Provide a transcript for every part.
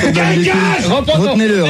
Retenez-le.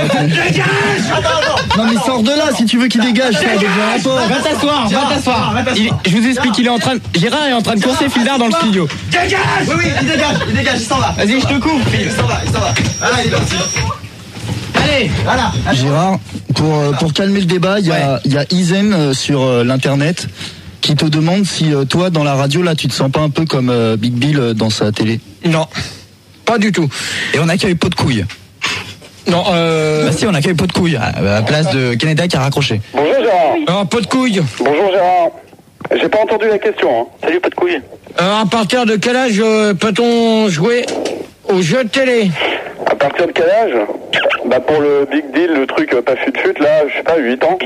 Non mais sors de là si tu veux qu'il dégage. Va t'asseoir. Je vous explique, Gérard est en train de courser fil d'art dans le studio. Dégage. Oui, il dégage, il s'en va. Vas-y, je te coupe. Il s'en va. Voilà, il est parti. Allez, voilà. Gérard, pour calmer le débat, il y a Izen sur l'internet qui te demande si toi dans la radio là tu te sens pas un peu comme Big Bill dans sa télé. Non, pas du tout. Et on accueille Pot de couille. Non, Bah si, on accueille Pot de couille à la place de Canada qui a raccroché. Bonjour Gérard. Pot de couille. Bonjour Gérard. J'ai pas entendu la question. Hein. Salut Pot de couille. À partir de quel âge peut-on jouer aux jeux de télé? À partir de quel âge? Bah pour le Big Deal, le truc pas fut là, je sais pas, 8 ans.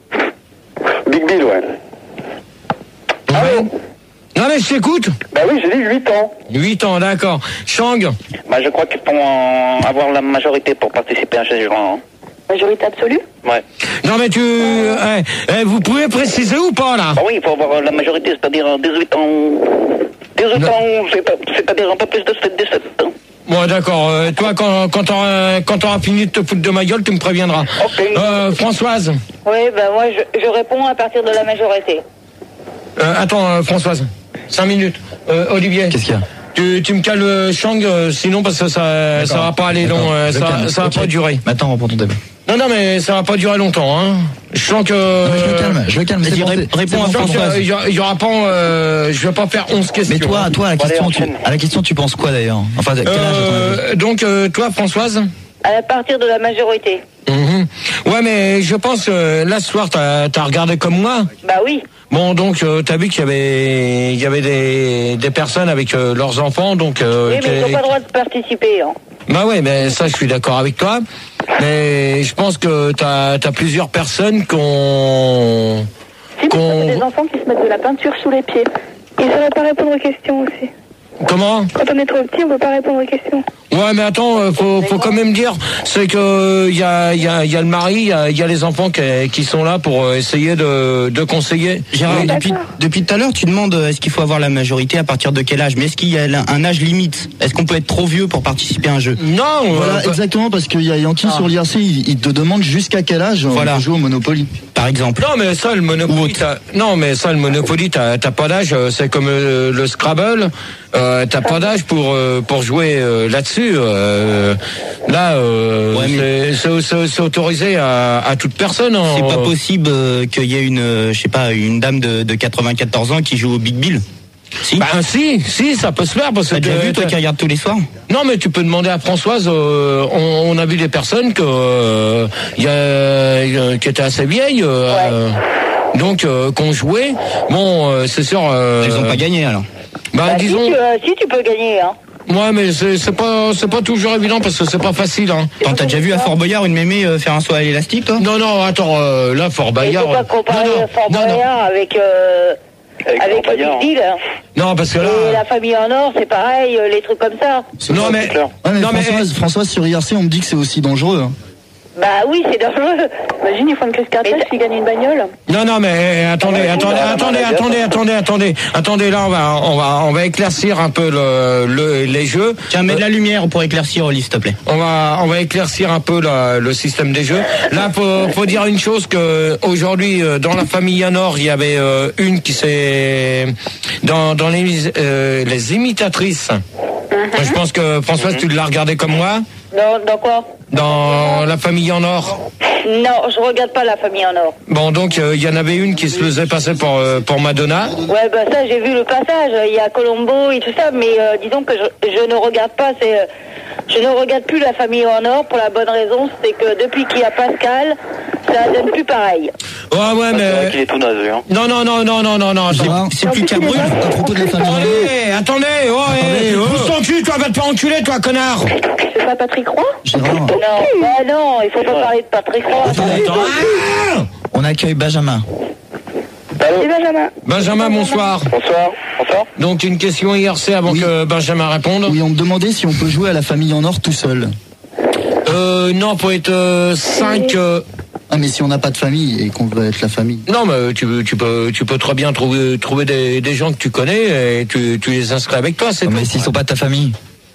Big Deal, ouais. Allô? Non mais je t'écoute. Bah oui, j'ai dit 8 ans. 8 ans, d'accord. Chang. Bah je crois qu'ils vont avoir la majorité pour participer à un jeu. Majorité absolue? Ouais. Non mais vous pouvez préciser ou pas là? Ah oui, il faut avoir la majorité, c'est-à-dire 18 ans. 18 ans, c'est-à-dire un peu plus de 17 ans. Bon d'accord, toi quand t'auras fini de te foutre de ma gueule, tu me préviendras. Ok. Françoise. Oui, ben moi je réponds à partir de la majorité. Attends Françoise, 5 minutes. Olivier. Qu'est-ce qu'il y a? Tu me calmes Chang, sinon parce que ça va pas aller long, ça va pas durer. Maintenant reprends ton débat. Non mais ça va pas durer longtemps hein. Je sens que je le calme. Réponds à Françoise. Il y aura pas je vais pas faire 11 questions. Mais toi à la question tu penses quoi d'ailleurs? Enfin quel âge? Donc toi Françoise? À partir de la majorité. Ouais mais je pense là ce soir t'as regardé comme moi. Bah oui. Bon donc t'as vu qu'il y avait des personnes avec leurs enfants donc oui mais ils n'ont pas le droit de participer hein. Bah ouais mais ça je suis d'accord avec toi. Mais je pense que t'as plusieurs personnes Si, mais des enfants qui se mettent de la peinture sous les pieds. Ils ne sauraient pas répondre aux questions aussi. Comment? Quand on est trop petit, on ne peut pas répondre aux questions. Ouais, mais attends, faut quand même dire, c'est que il y a le mari, il y a les enfants qui sont là pour essayer de conseiller. Gérard, depuis tout à l'heure, tu demandes est-ce qu'il faut avoir la majorité à partir de quel âge? Mais est-ce qu'il y a un âge limite? Est-ce qu'on peut être trop vieux pour participer à un jeu? Non. Voilà, exactement, parce qu'il y a Yankee sur l'IRC, il te demande jusqu'à quel âge on peut jouer au Monopoly. Par exemple. Non, mais ça, le Monopoly, t'as pas d'âge. C'est comme le Scrabble. T'as pas d'âge pour jouer là-dessus. C'est autorisé à toute personne. C'est pas possible qu'il y ait une dame de 94 ans qui joue au Big Bill. Si. Bah si, ça peut se faire parce que t'as déjà vu toi qui regarde tous les soirs? Non mais tu peux demander à Françoise. On a vu des personnes qui étaient assez vieilles. Donc qu'on jouait. Bon, c'est sûr. Ils ont pas gagné alors. Disons. Si tu peux gagner hein. Ouais mais c'est pas toujours évident parce que c'est pas facile hein. T'as déjà vu à Fort Boyard une mémé faire un saut à l'élastique toi? Non attends là Fort Boyard. Il faut pas comparer Fort Boyard avec le Big Deal. Non parce que là. Et la famille en or c'est pareil, les trucs comme ça. Non mais Françoise sur IRC on me dit que c'est aussi dangereux. Hein. Bah oui, c'est dangereux. Imagine, ils font une crise cardiaque s'ils gagnent une bagnole. Non, mais attendez. Là, on va éclaircir un peu les jeux. Tiens, mets de la lumière pour éclaircir, Oli, s'il te plaît. On va éclaircir un peu le système des jeux. Là, faut dire une chose que aujourd'hui, dans la famille Yanor, il y avait une qui s'est dans les imitatrices. Je pense que Françoise, tu l'as regardé comme moi. Dans quoi? Dans la famille en or. Non, je regarde pas la famille en or. Bon, donc il y en avait une qui se faisait passer pour Madonna. Ouais, bah ça, j'ai vu le passage. Il y a Colombo et tout ça, mais disons que je ne regarde pas. Je ne regarde plus la famille en or pour la bonne raison, c'est que depuis qu'il y a Pascal, ça donne plus pareil. Ouais, mais. C'est vrai qu'il est tout naze, hein. Non. C'est plus qu'un brûle à propos de la famille. Attendez, pousse ton cul, toi, va te faire enculer, toi, connard. C'est pas Patrick Roy? Gérard. Non, il faut pas parler de Patrick Roy. Attends. On accueille Benjamin. C'est Benjamin. Benjamin, bonsoir. Bonsoir. Donc une question IRC avant que Benjamin réponde. Oui, on me demandait si on peut jouer à la famille en or tout seul. Non, pour être 5. Ah mais si on n'a pas de famille et qu'on veut être la famille. Non mais tu peux très bien trouver des gens que tu connais et tu les inscris avec toi. Mais s'ils sont pas de ta famille.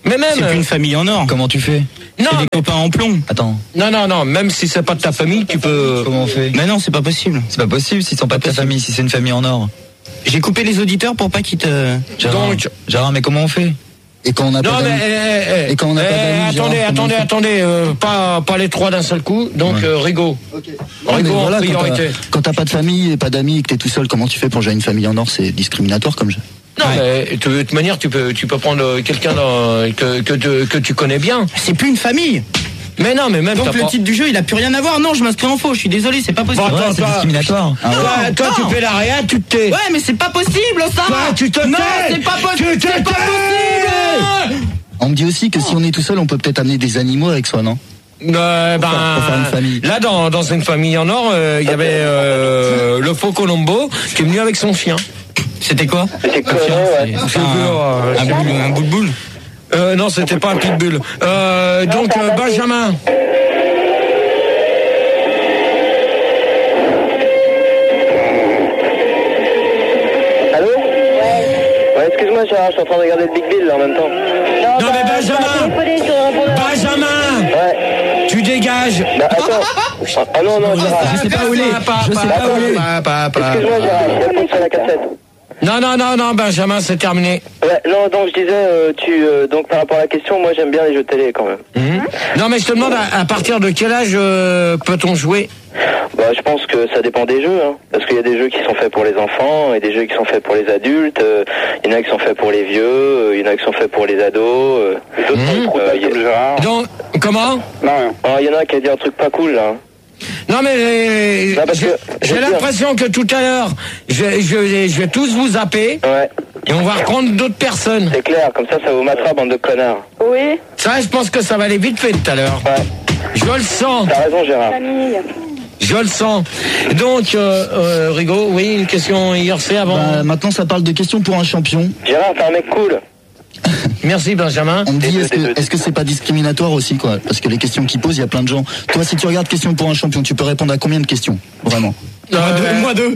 Mais même. C'est plus une famille en or. Comment tu fais? Non, C'est des copains en plomb. Attends. non, même si c'est pas de ta famille, tu peux. Comment on fait? Mais non, c'est pas possible. C'est pas possible s'ils sont pas de ta famille, si c'est une famille en or. J'ai coupé les auditeurs pour pas qu'ils te... Gérard, mais comment on fait? Et quand on a pas d'amis? Et quand on a pas d'amis, attendez, pas les trois d'un seul coup. Donc Rigaud. Okay. Rigaud en priorité. Quand t'as pas de famille et pas d'amis et que t'es tout seul, comment tu fais pour gérer une famille en or? C'est discriminatoire comme jeu. Non, mais de toute manière, tu peux prendre quelqu'un que tu connais bien. C'est plus une famille. Mais non, mais même donc le titre du jeu, il a plus rien à voir. Non, je m'inscris en faux. Je suis désolé, c'est pas possible. Bon, c'est discriminatoire. Toi, tu fais la réa, tu te tais. Ouais, mais c'est pas possible, ça. Toi, tu te tais. Non, c'est pas possible. C'est pas possible. On me dit aussi que si on est tout seul, on peut peut-être amener des animaux avec soi, non? Pour faire une famille. Là, dans une famille en or, il y avait le faux Colombo qui est venu avec son chien. C'était quoi? C'est quoi, ouais. Un bout de boule. Non, c'était pas un pitbull. Donc Benjamin. Allô? Ouais, excuse-moi, Gérard, je suis en train de regarder le Big Bill là en même temps. Non, mais Benjamin. Ouais. Tu dégages. Bah attends. Ah non, Gérard. Je sais pas où il est. Je sais pas où il est. Excuse-moi, Gérard, réponds sur la cassette. Non, Benjamin, c'est terminé. Ouais, non, donc je disais, donc par rapport à la question, moi j'aime bien les jeux de télé quand même. Non, mais je te demande à partir de quel âge peut-on jouer? Bah, je pense que ça dépend des jeux, hein, parce qu'il y a des jeux qui sont faits pour les enfants et des jeux qui sont faits pour les adultes. Il y en a qui sont faits pour les vieux, il y en a qui sont faits pour les ados. Donc, comment? Non, il y en a qui a dit un truc pas cool là. Non mais j'ai l'impression que tout à l'heure je vais tous vous zapper. Ouais. Et on va reprendre d'autres personnes. C'est clair, comme ça vous matera, bande de connards. Oui. Ça, je pense que ça va aller vite fait tout à l'heure. Ouais. Je le sens. T'as raison, Gérard. Je le sens. Donc, Rigaud, oui, une question IRC avant. Bah, maintenant, ça parle de questions pour un champion. Gérard, t'es un mec cool. Merci Benjamin. On me dit, est-ce que c'est pas discriminatoire aussi, quoi? Parce que les questions qu'il pose, il y a plein de gens. Toi, si tu regardes questions pour un champion, tu peux répondre à combien de questions? Vraiment? Moi deux.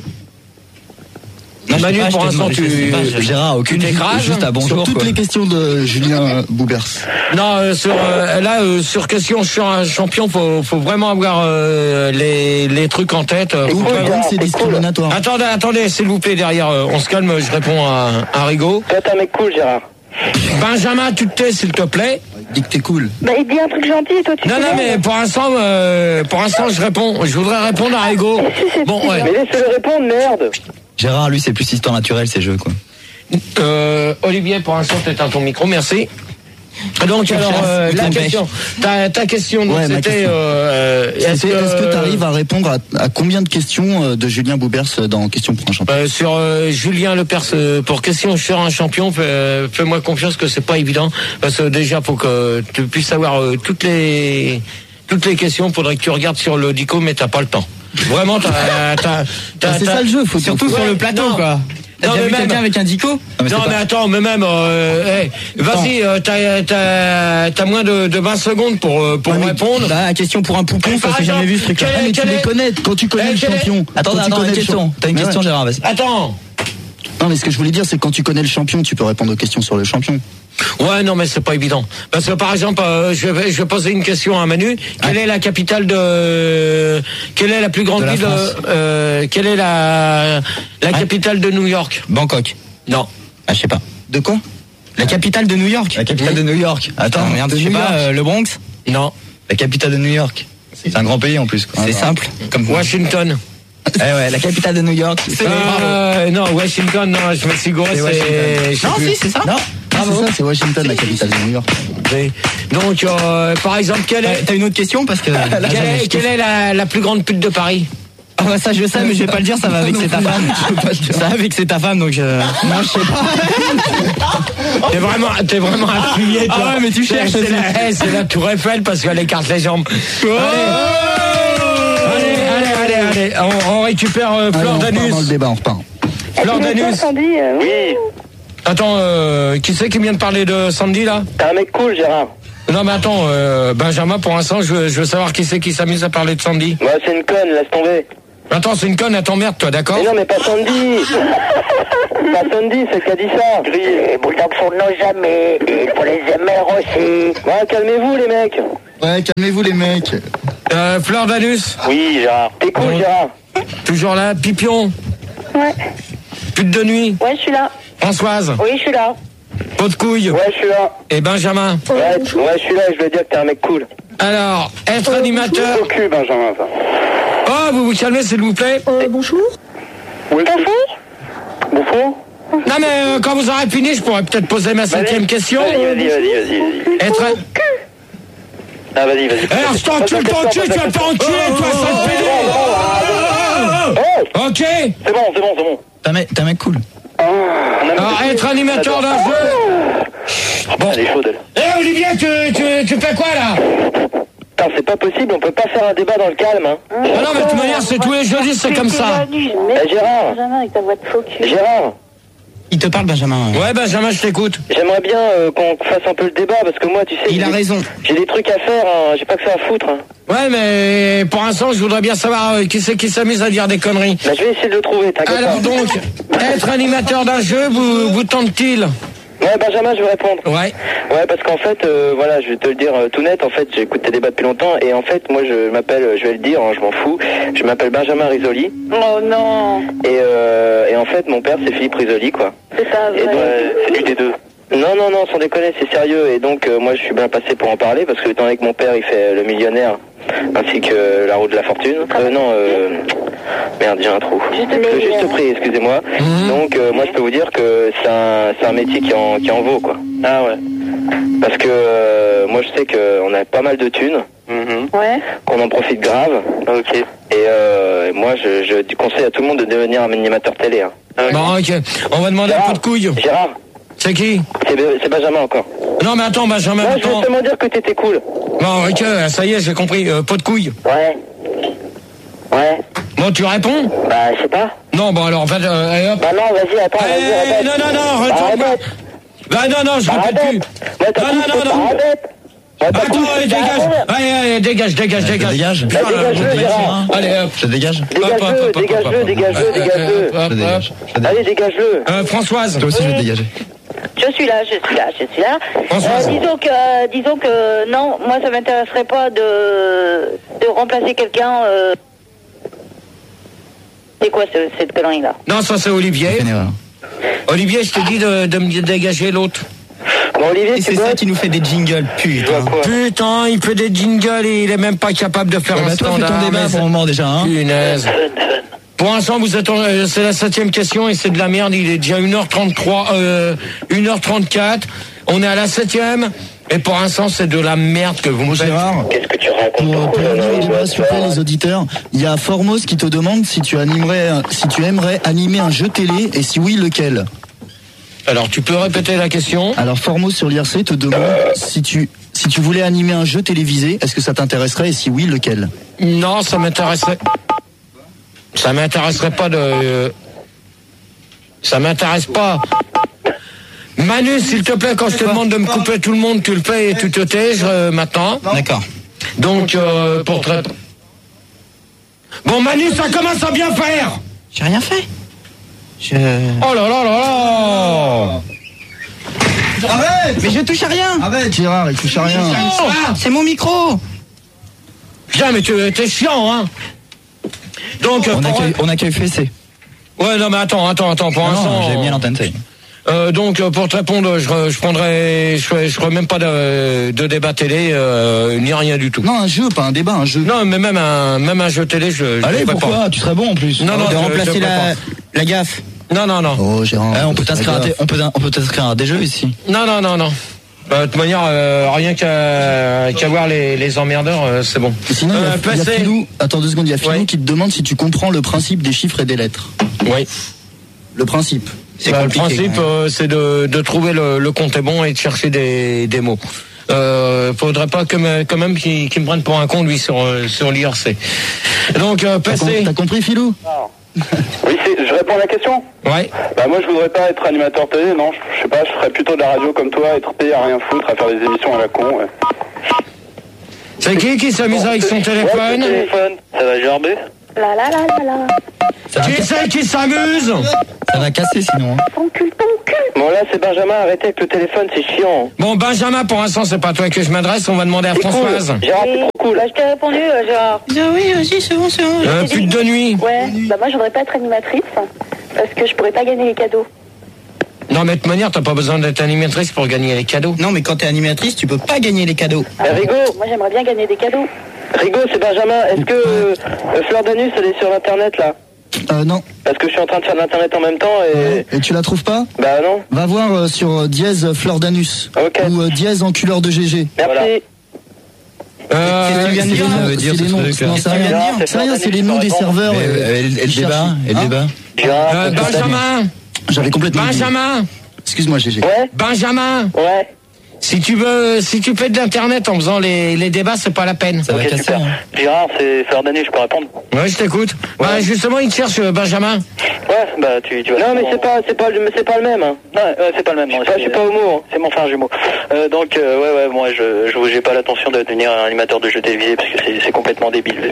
Non, Manu, pour l'instant, Gérard, aucune. Juste à bonjour. Sur toutes les questions de Julien Boubers. Non, sur question sur un champion, faut vraiment avoir les trucs en tête. C'est discriminatoire. Attendez, s'il vous plaît, derrière, on se calme, je réponds à Rigaud. Toi, t'es un mec cool, Gérard. Benjamin, tu te tais, s'il te plaît. Dis que t'es cool. Bah, il dit un truc gentil et toi tu Non, mais pour l'instant, je réponds. Je voudrais répondre à Rigaud. Bon, ouais. Mais laissez-le répondre, merde. Gérard, lui, c'est plus histoire naturelle, ces jeux, quoi. Olivier, pour l'instant, t'éteins ton micro, merci. Donc, alors, la question, ta question, c'était... Est-ce que tu arrives à répondre à combien de questions de Julien Boubers dans Question pour un champion? Sur Julien Lepers, pour Question sur un champion, fais-moi confiance que c'est pas évident, parce que déjà, faut que tu puisses savoir toutes les questions, faudrait que tu regardes sur le dico, mais t'as pas le temps. Vraiment, c'est ça le jeu, faut surtout sur le plateau, quoi. T'as déjà vu quelqu'un avec un dico? Non, mais attends, mais même, vas-y, t'as moins de 20 secondes pour répondre. Bah, question pour un poupon, ça, j'ai jamais vu ce truc-là. Mais tu les connais, quand tu connais le champion. Attends, une question. T'as une question, Gérard, vas-y. Attends. Non, mais ce que je voulais dire, c'est que quand tu connais le champion, tu peux répondre aux questions sur le champion. Ouais, non, mais c'est pas évident. Parce que par exemple, je vais poser une question à Manu. Quelle est la capitale quelle est la plus grande ville quelle est la capitale de New York? Bangkok. Non. Ah, je sais pas. De quoi? La capitale de New York. La capitale de New York. Attends, merde, je sais pas, le Bronx? Non. La capitale de New York. C'est un grand pays en plus, quoi. C'est simple. Comme Washington. Ouais, la capitale de New York. Non, Washington, non, je me suis gouré, Non, si, c'est ça. Non. C'est ça, c'est Washington, la capitale de New York. Donc, par exemple, T'as une autre question parce que... quelle est la plus grande pute de Paris? Ah bah ça je sais, mais je vais pas le dire, ça va vexer ta femme. Ça va vexer ta femme, donc je... Non, je sais pas. T'es vraiment appuyé, toi. Ah ouais, mais tu cherches. C'est la Tour Eiffel parce qu'elle écarte les jambes. Allez, on récupère Fleur Danus. Dans le débat, on repart. Fleur Danus. Oui. Attends, qui c'est qui vient de parler de Sandy là? T'es un mec cool, Gérard. Non mais attends, Benjamin, pour l'instant, je veux savoir qui c'est qui s'amuse à parler de Sandy. Moi, c'est une conne, laisse tomber. Attends, c'est une conne, elle t'emmerde, toi, d'accord? Mais non, mais pas Sandy. Pas Sandy, c'est qui a dit ça. Les bulldogs sont nos jamais, il faut les aimer aussi. Ouais, calmez-vous, les mecs. Ouais, calmez-vous les mecs. Fleur d'Anus. Oui, Gérard. T'es cool, Bon. Gérard. Toujours là, Pipion. Ouais. Pute de nuit. Ouais, je suis là. Françoise. Oui, je suis là. Pot de couille. Ouais, je suis là. Et Benjamin. Ouais, je suis là et je veux dire que t'es un mec cool. Alors, être animateur. Au cul, Benjamin, ça. Oh, vous vous calmez, s'il vous plaît. Bonjour. Oui, Bonjour. Non, mais quand vous aurez fini, je pourrais peut-être poser ma 5e question. Vas-y. Être... Ah, vas-y. Eh, je t'encule ton cul, tu vas t'enculer, toi, sale pédé. Ok. C'est bon. T'es un mec cool. Alors, être animateur d'un jeu. Bon. Elle est chaude, elle. Eh, Olivier, tu fais quoi, là? Putain, c'est pas possible, on peut pas faire un débat dans le calme, hein. Ah non, mais de toute manière, c'est tous les jeudis, c'est comme ça. Gérard. Benjamin, avec ta voix de faux cul. Gérard, Il te parle, Benjamin. Ouais, Benjamin, je t'écoute. j'aimerais bien qu'on fasse un peu le débat, parce que moi, tu sais... Il a raison. J'ai des trucs à faire, hein. J'ai pas que ça à foutre, hein. Ouais, mais pour l'instant, je voudrais bien savoir qui c'est qui s'amuse à dire des conneries. Bah, je vais essayer de le trouver, t'inquiète Alors pas. donc, être animateur d'un jeu, vous tente-t-il? Ouais, Benjamin, je vais répondre. Ouais. Ouais, parce qu'en fait, voilà, je vais te le dire tout net, en fait, j'écoute tes débats depuis longtemps, et en fait, moi, je m'appelle, je vais le dire, hein, je m'en fous, je m'appelle Benjamin Risoli, Oh non. et en fait, mon père, c'est Philippe Risoli, quoi. C'est pas Et donc, vrai. c'est lui des deux. Non, sans déconner, c'est sérieux, et donc, moi, je suis bien passé pour en parler, parce que étant donné que mon père, il fait le millionnaire, ainsi que la roue de la fortune, merde, j'ai un trou. Le juste prix, excusez-moi. Donc, moi, je peux vous dire que c'est un métier qui en vaut, quoi. Ah ouais. Parce que moi, je sais qu'on a pas mal de thunes, Ouais. qu'on en profite grave. Ok. Et moi, je conseille à tout le monde de devenir un animateur télé. Hein. Bon, ok. On va demander un peu de couilles. Gérard, C'est qui? c'est Benjamin encore. Non, mais attends, Benjamin, Non, je attends. veux seulement dire que t'étais cool. Bon, ok, ça y est, j'ai compris. Pot de couilles. Ouais. Bon, tu réponds? Bah, je sais pas. Non, bon, alors, en fait, allez, hop. Bah non, vas-y, attends, vas-y, répète. Non, retourne pas. Arrête. Bah non, je répète plus. Ouais, t'as Non, couche, non. arrête. Ouais, t'as Attends, couche, allez, dégage. Allez, dégage. Dégage. Putain, Bah, dégage-le, Gérard. allez, hop. Je dégage. Dégage-le. Je dégage. Allez, dégage-le. Françoise. Toi aussi, je vais te dégager. Je suis là. Françoise. Disons que non, moi ça m'intéresserait pas de remplacer quelqu'un. C'est quoi cette connerie là? Non, ça c'est Olivier. Une erreur. Olivier, je te dis de me dégager l'autre. Bon, Olivier, Et tu c'est dois... ça qui nous fait des jingles, putain. Putain, il fait des jingles et il est même pas capable de faire un Bah, toi, fais standard. ton débat mais pour le moment déjà, hein. Punaise. Pour l'instant, vous êtes c'est la 7e question et c'est de la merde. Il est déjà 1h33, 1h34. On est à la 7e et pour l'instant, c'est de la merde que vous me faites. Gérard, Qu'est-ce que tu racontes? pour revenir au débat, s'il vous plaît, les auditeurs, il y a Formos qui te demande si tu aimerais animer un jeu télé et si oui, lequel. Alors, tu peux répéter la question? Alors Formos sur l'IRC te demande si tu voulais animer un jeu télévisé, est-ce que ça t'intéresserait et si oui, lequel? Non, ça m'intéresserait. Ça m'intéresserait pas de. Ça m'intéresse pas. Manu, s'il te plaît, quand je te demande de me couper tout le monde, tu le fais et tu te tais maintenant. D'accord. Donc, pour très. Bon, Manu, ça commence à bien faire. J'ai rien fait. Oh là là là là. Arrête! Mais je touche à rien. Arrête, Gérard, il touche à rien. C'est mon micro. Putain, mais t'es chiant, hein. Donc, On accueille FC. ouais, non, mais attends, pour l'instant. J'ai bien l'antenne, ça y est. Donc pour te répondre, je ferai même pas de débat télé ni rien du tout. Non, un jeu, pas un débat, un jeu. Non, mais même un jeu télé, je Allez, ferai pourquoi pas. Tu serais bon en plus. Non, De je remplacer ferai la gaffe. pas. Non. Oh, Gérard. On peut t'inscrire à des jeux ici. Non. De toute manière, rien qu'à voir les emmerdeurs, c'est bon. Et sinon, il y a PC. Philou. Attends 2 secondes, il y a Philou Ouais. qui te demande si tu comprends le principe des chiffres et des lettres. Oui. Le principe. C'est Le compliqué. principe, c'est de trouver le compte est bon et de chercher des mots. Faudrait pas quand même qu'il me prenne pour un con lui sur l'IRC. Donc PC. T'as compris, Philou? Oui, je réponds à la question. Ouais. Bah moi je voudrais pas être animateur télé, non, je sais pas, je ferais plutôt de la radio comme toi, être payé à rien foutre, à faire des émissions à la con, ouais. C'est qui s'amuse avec son téléphone? Ça va gerber? La la la la la. Qui c'est qui s'amuse? Ça va casser sinon. Hein. Ton cul. Bon, là, c'est Benjamin, arrêtez avec le téléphone, c'est chiant. Bon, Benjamin, pour l'instant, c'est pas à toi que je m'adresse, on va demander à C'est Françoise. cool. Gérard, c'est trop cool. Bah, je t'ai répondu, Gérard. Ah oui, vas-y, c'est bon. Pute de nuit. Ouais, bah moi je voudrais pas être animatrice parce que je pourrais pas gagner les cadeaux. Non, mais de toute manière, t'as pas besoin d'être animatrice pour gagner les cadeaux. Non, mais quand t'es animatrice, tu peux pas gagner les cadeaux. Rigo, Moi j'aimerais bien gagner des cadeaux. Rigo, c'est Benjamin. Est-ce que Fleur d'Anus, elle est sur l'internet là? Non. Parce que je suis en train de faire de l'internet en même temps et. Et tu la trouves pas? Bah non. Va voir sur dièse Fleur d'Anus. Ok. Ou dièse enculeur de GG. Merci. Voilà. Qu'est-ce que tu viens de dire? C'est les noms. Non, c'est rien. C'est rien, c'est les noms des serveurs. Elle débat. Gérard, Benjamin. J'avais complètement oublié. Benjamin. Excuse-moi, GG. Ouais. Benjamin. Ouais. Si tu fais de l'internet en faisant les débats, c'est pas la peine. Ça va Ok, casser. super. Hein. Gérard, c'est Fleur d'Anus, je peux répondre? Ouais, je t'écoute. Bah, justement, il te cherche, Benjamin. Ouais, bah tu vas. Non, mais c'est pas le même. Hein. Ouais, c'est pas le même. Je suis pas homo. Hein. C'est mon frère jumeau. Donc ouais, moi j'ai pas l'intention de devenir un animateur de jeux télévisés parce que c'est complètement débile.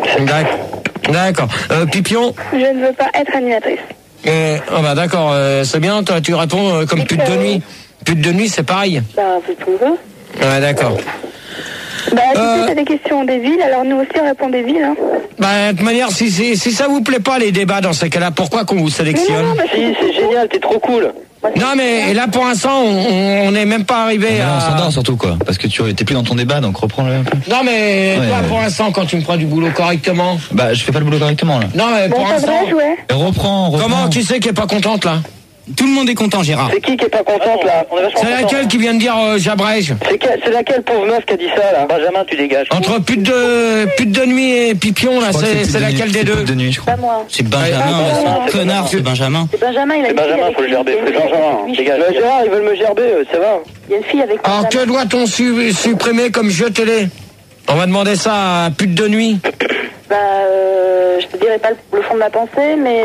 D'accord. Pipion. Je ne veux pas être animatrice. Oh bah d'accord, c'est bien, toi tu réponds comme pute de nuit. Pute de nuit, c'est pareil. Bah c'est tout ça. Ouais, d'accord. Bah tu sais, t'as des questions des villes, alors nous aussi on répond des villes. Hein. Bah de toute manière, si ça vous plaît pas les débats dans ces cas-là, pourquoi qu'on vous sélectionne? Si, c'est génial, t'es trop cool. Non mais là pour l'instant, on n'est même pas arrivé On à... s'endort surtout quoi, parce que tu t'es plus dans ton débat, donc reprends-le un peu. Non mais Ouais, toi ouais. pour l'instant, quand tu me prends du boulot correctement... Bah je fais pas le boulot correctement là. Non mais Bon, pour l'instant... t'adresses, ouais. Et reprends. Comment, qui c'est qui est pas contente là? Tout le monde est content, Gérard. C'est qui est pas contente là? On est vachement C'est content. laquelle qui vient de dire j'abrège? C'est laquelle pauvre meuf qui a dit ça là? Benjamin, tu dégages. Entre pute de nuit et pipion là, Je crois que c'est laquelle des deux? de nuit, je crois. Pas moi. C'est Benjamin, Ouais, c'est un c'est connard, Benjamin. c'est Benjamin. C'est Benjamin, il a C'est une fille Benjamin, avec faut le qui- gerber. il y a une fille Benjamin, avec lui. dégage. Gérard, ils veulent me gerber, ça va? Il y a une fille avec Alors Benjamin. que doit-on supprimer comme jeu télé? On va demander ça à pute de nuit. Bah je te dirai pas le fond de ma pensée, mais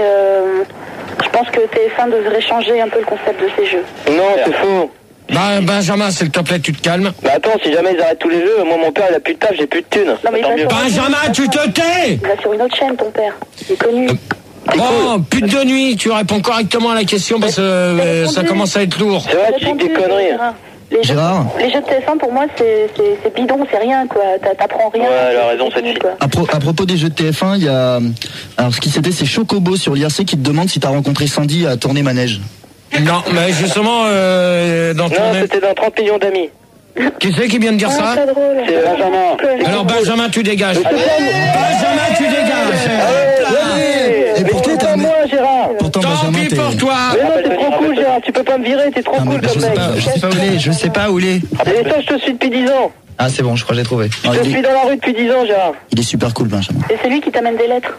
je pense que TF1 devrait changer un peu le concept de ces jeux. Non, c'est faux. Bah, Benjamin, s'il te plaît, tu te calmes. Bah attends, si jamais ils arrêtent tous les jeux, moi mon père il a plus de taf, j'ai plus de thunes. Non, mais il Tant va mieux. sur- Benjamin, tu te tais! Il va sur une autre chaîne, ton père. Il est connu. Bon, pute de nuit, tu réponds correctement à la question parce que ça commence à être lourd. C'est vrai, tu dis que des conneries. Gérard. Les jeux, Gérard. les jeux de TF1 pour moi c'est bidon, c'est rien quoi. T'apprends rien. Ouais, elle a raison, C'est cette fini, fille. quoi. À propos des jeux de TF1, il y a. Alors, ce qui c'était, c'est Chocobo sur l'IRC qui te demande si t'as rencontré Sandy à Tournée Manège. Non, mais justement, dans ton... Non, c'était dans 30 millions d'amis. Qui c'est qui vient de dire Ah, ça? c'est drôle. C'est Benjamin. Alors, Benjamin, tu dégages. Benjamin, tu dégages. Et pourtant, Mais t'as pas moi, Gérard. Pourtant, Tant Benjamin, pis t'es. pour toi. Mais non, t'es trop cool, Gérard. Tu peux pas me virer, t'es trop Ah, mais cool je comme sais mec. pas, Je sais pas où il est, je sais pas où il est. Et toi, je te suis depuis 10 ans. Ah c'est bon, je crois que j'ai trouvé. Non, Je suis dans la rue depuis 10 ans, Gérard. il est super cool, Benjamin. Et c'est lui qui t'amène des lettres.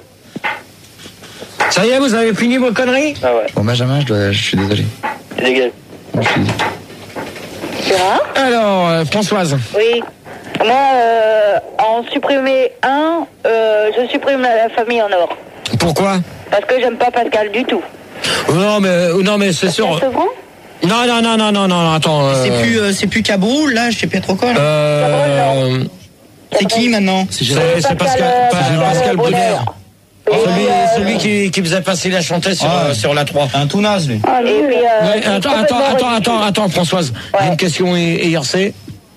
Ça y est, vous avez fini vos conneries? Ah ouais, Bon Benjamin, je suis désolé. tu dégages. Je suis- Gérard? Alors, Françoise. Oui. Moi, en supprimer un, je supprime la famille en or. Pourquoi? Parce que j'aime pas Pascal du tout. Non, mais c'est sûr. C'est vrai? Non, attends. C'est plus Cabroul, là, je sais pas trop quoi. Là. C'est qui maintenant? C'est Pascal Brunner. Celui qui faisait passer la chanter sur la 3. Un tout naze, lui. Et puis, Ouais, attends, Françoise. J'ai une question IRC.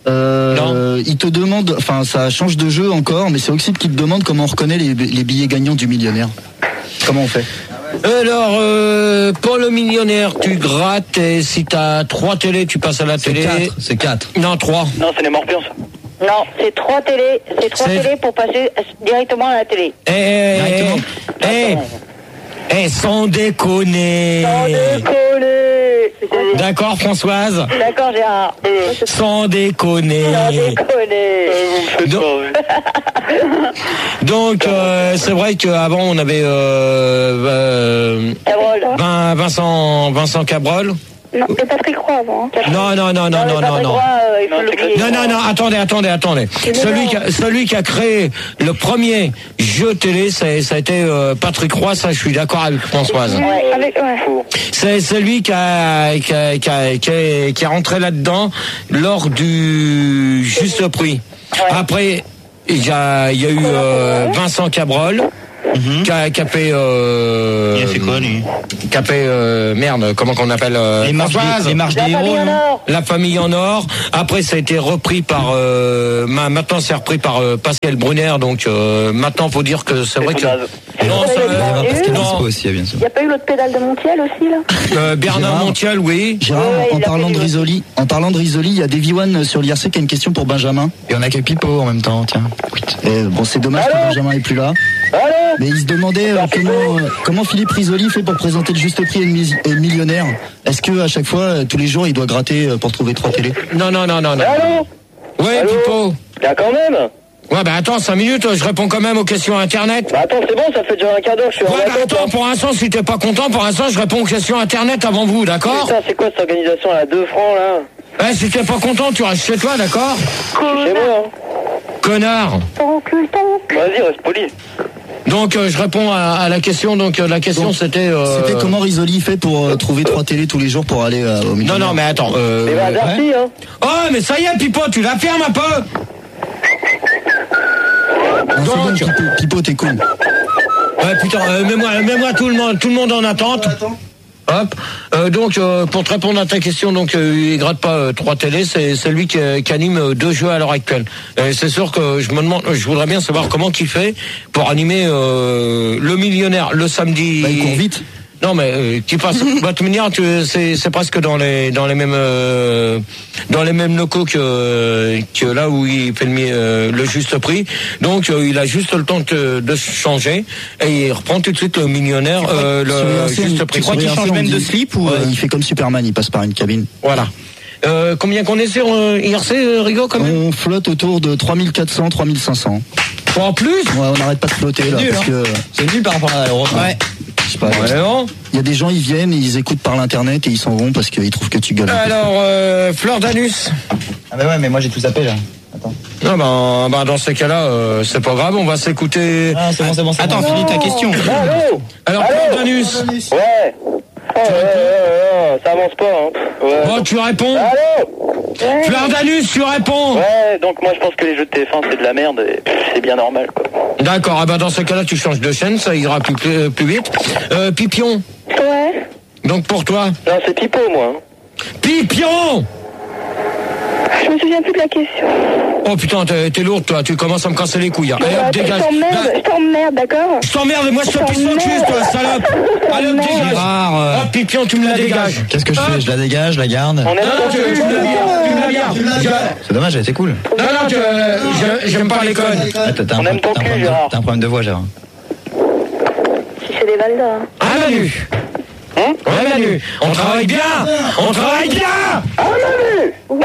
Il te demande, enfin ça change de jeu encore, mais c'est Oxyde qui te demande comment on reconnaît les billets gagnants du millionnaire. Comment on fait? Alors, pour le millionnaire, tu grattes et si t'as 3 télés, tu passes à la télé. C'est 4. Non, 3. Non, c'est les morpions, ça. non, c'est 3 télés. C'est 3 C'est- télés pour passer directement à la télé. Sans déconner. Sans déconner. D'accord, Françoise? D'accord, Gérard. Sans déconner. Sans déconner. Donc, c'est vrai qu'avant, on avait Cabrol. Vincent Cabrol. Non, c'est Patrick Roy avant. Hein. Non. Patrick Roy, il faut l'oublier. Non, attendez. Celui qui a créé le premier jeu télé, ça a été Patrick Roy, ça je suis d'accord avec Françoise. Ouais, C'est celui qui est rentré là-dedans lors du juste prix. Ouais. Après, il y a eu Vincent Cabrol. qui a fait. Il a fait quoi, lui? Qui a fait merde, comment qu'on appelle les marches des héros. La famille en or. Après, ça a été repris par. Maintenant, c'est repris par Pascal Brunner. Donc maintenant, faut dire que c'est vrai que. Non, aussi, bien sûr. Il n'y a pas eu l'autre pédale de Montiel aussi, là Bernard Montiel, oui. Gérard, en parlant de Risoli, il y a Davy One sur l'IRC qui a une question pour Benjamin. Et on a que Pipo en même temps, tiens. Bon, c'est dommage que Benjamin est plus là. Mais il se demandait comment Philippe Risoli fait pour présenter le juste prix et le millionnaire. Est-ce que à chaque fois, tous les jours, il doit gratter pour trouver 3 télés? Non. Allô? Ouais, Allô? Pipo. Là, quand même. Ouais, bah attends 5 minutes, je réponds quand même aux questions internet. Bah attends, c'est bon, ça fait déjà un quart d'heure, je suis en Ouais, bah attente. attends, pour l'instant, si t'es pas content, pour l'instant, je réponds aux questions internet avant vous, d'accord? Putain, c'est quoi cette organisation là, 2 francs là? Ouais, si t'es pas content, tu restes chez toi, d'accord? Chez moi, hein. Connard. Vas-y, reste poli. Donc, je réponds à la question. Donc, la question, c'était... C'était comment Risoli fait pour trouver 3 télés tous les jours pour aller au millionnaire? Non, mais attends. Et bah, Darty, hein. Oh, mais ça y est, Pipo, tu la fermes un peu. Non, c'est bon, Pipo, t'es cool. Ouais, putain, mets-moi tout le monde en attente. Hop. Donc, pour te répondre à ta question, donc il gratte pas 3 télés, c'est lui qui anime 2 jeux à l'heure actuelle. C'est sûr que je voudrais bien savoir comment il fait pour animer le millionnaire le samedi. Bah, il court vite. Non, mais tu passes. Bah, de toute manière, c'est presque dans les mêmes locaux que là où il fait le juste prix. Donc, il a juste le temps de se changer et il reprend tout de suite le millionnaire, le juste prix. Tu crois qu'il change même de slip ou il fait comme Superman, il passe par une cabine. Voilà. Combien qu'on est sur IRC, Rigo, quand même? On flotte autour de 3400, 3500. En plus? Ouais, on n'arrête pas de flotter là, nul, parce que c'est nul par rapport à l'Europe. Ouais. je sais pas. Non. Il y a des gens, ils viennent, ils écoutent par l'internet et ils s'en vont parce qu'ils trouvent que tu gueules. Alors, Fleur d'Anus. Ah bah ouais, mais moi j'ai tout zappé là. Attends. Non, bah dans ces cas-là, c'est pas grave, on va s'écouter. Ah, c'est bon. Attends, finis ta question. Allô? Alors, Fleur d'Anus. Ouais. Ça avance pas, hein. Ouais. Bon, tu réponds. Allô? Fleur d'Anus, tu réponds. Ouais, donc moi je pense que les jeux de TF1 c'est de la merde et c'est bien normal, quoi. D'accord, ah bah dans ce cas-là, tu changes de chaîne, ça ira plus vite. Pipion. Ouais. Donc pour toi. Non, c'est Pipo, moi. Pipion. Je me souviens plus de la question. Oh putain, t'es lourde, toi, tu commences à me casser les couilles. Hein. Allez, hop, dégage. Je t'emmerde, d'accord? Je t'emmerde et moi je te pisse au cul, toi, salope. Allez, hop, dégage. Hop, Pipion, tu me la dégages. Qu'est-ce que je fais? Je la dégage, je la garde. On est Non, tu me la gardes. C'est dommage, elle était cool. Non, j'aime pas les connes. On aime ton cul, Gérard. T'as un problème de voix, Gérard. Si c'est des Valda. Ah, Manu. Hein? Ouais, Manu. On travaille bien. On travaille bien. Ah, Manu!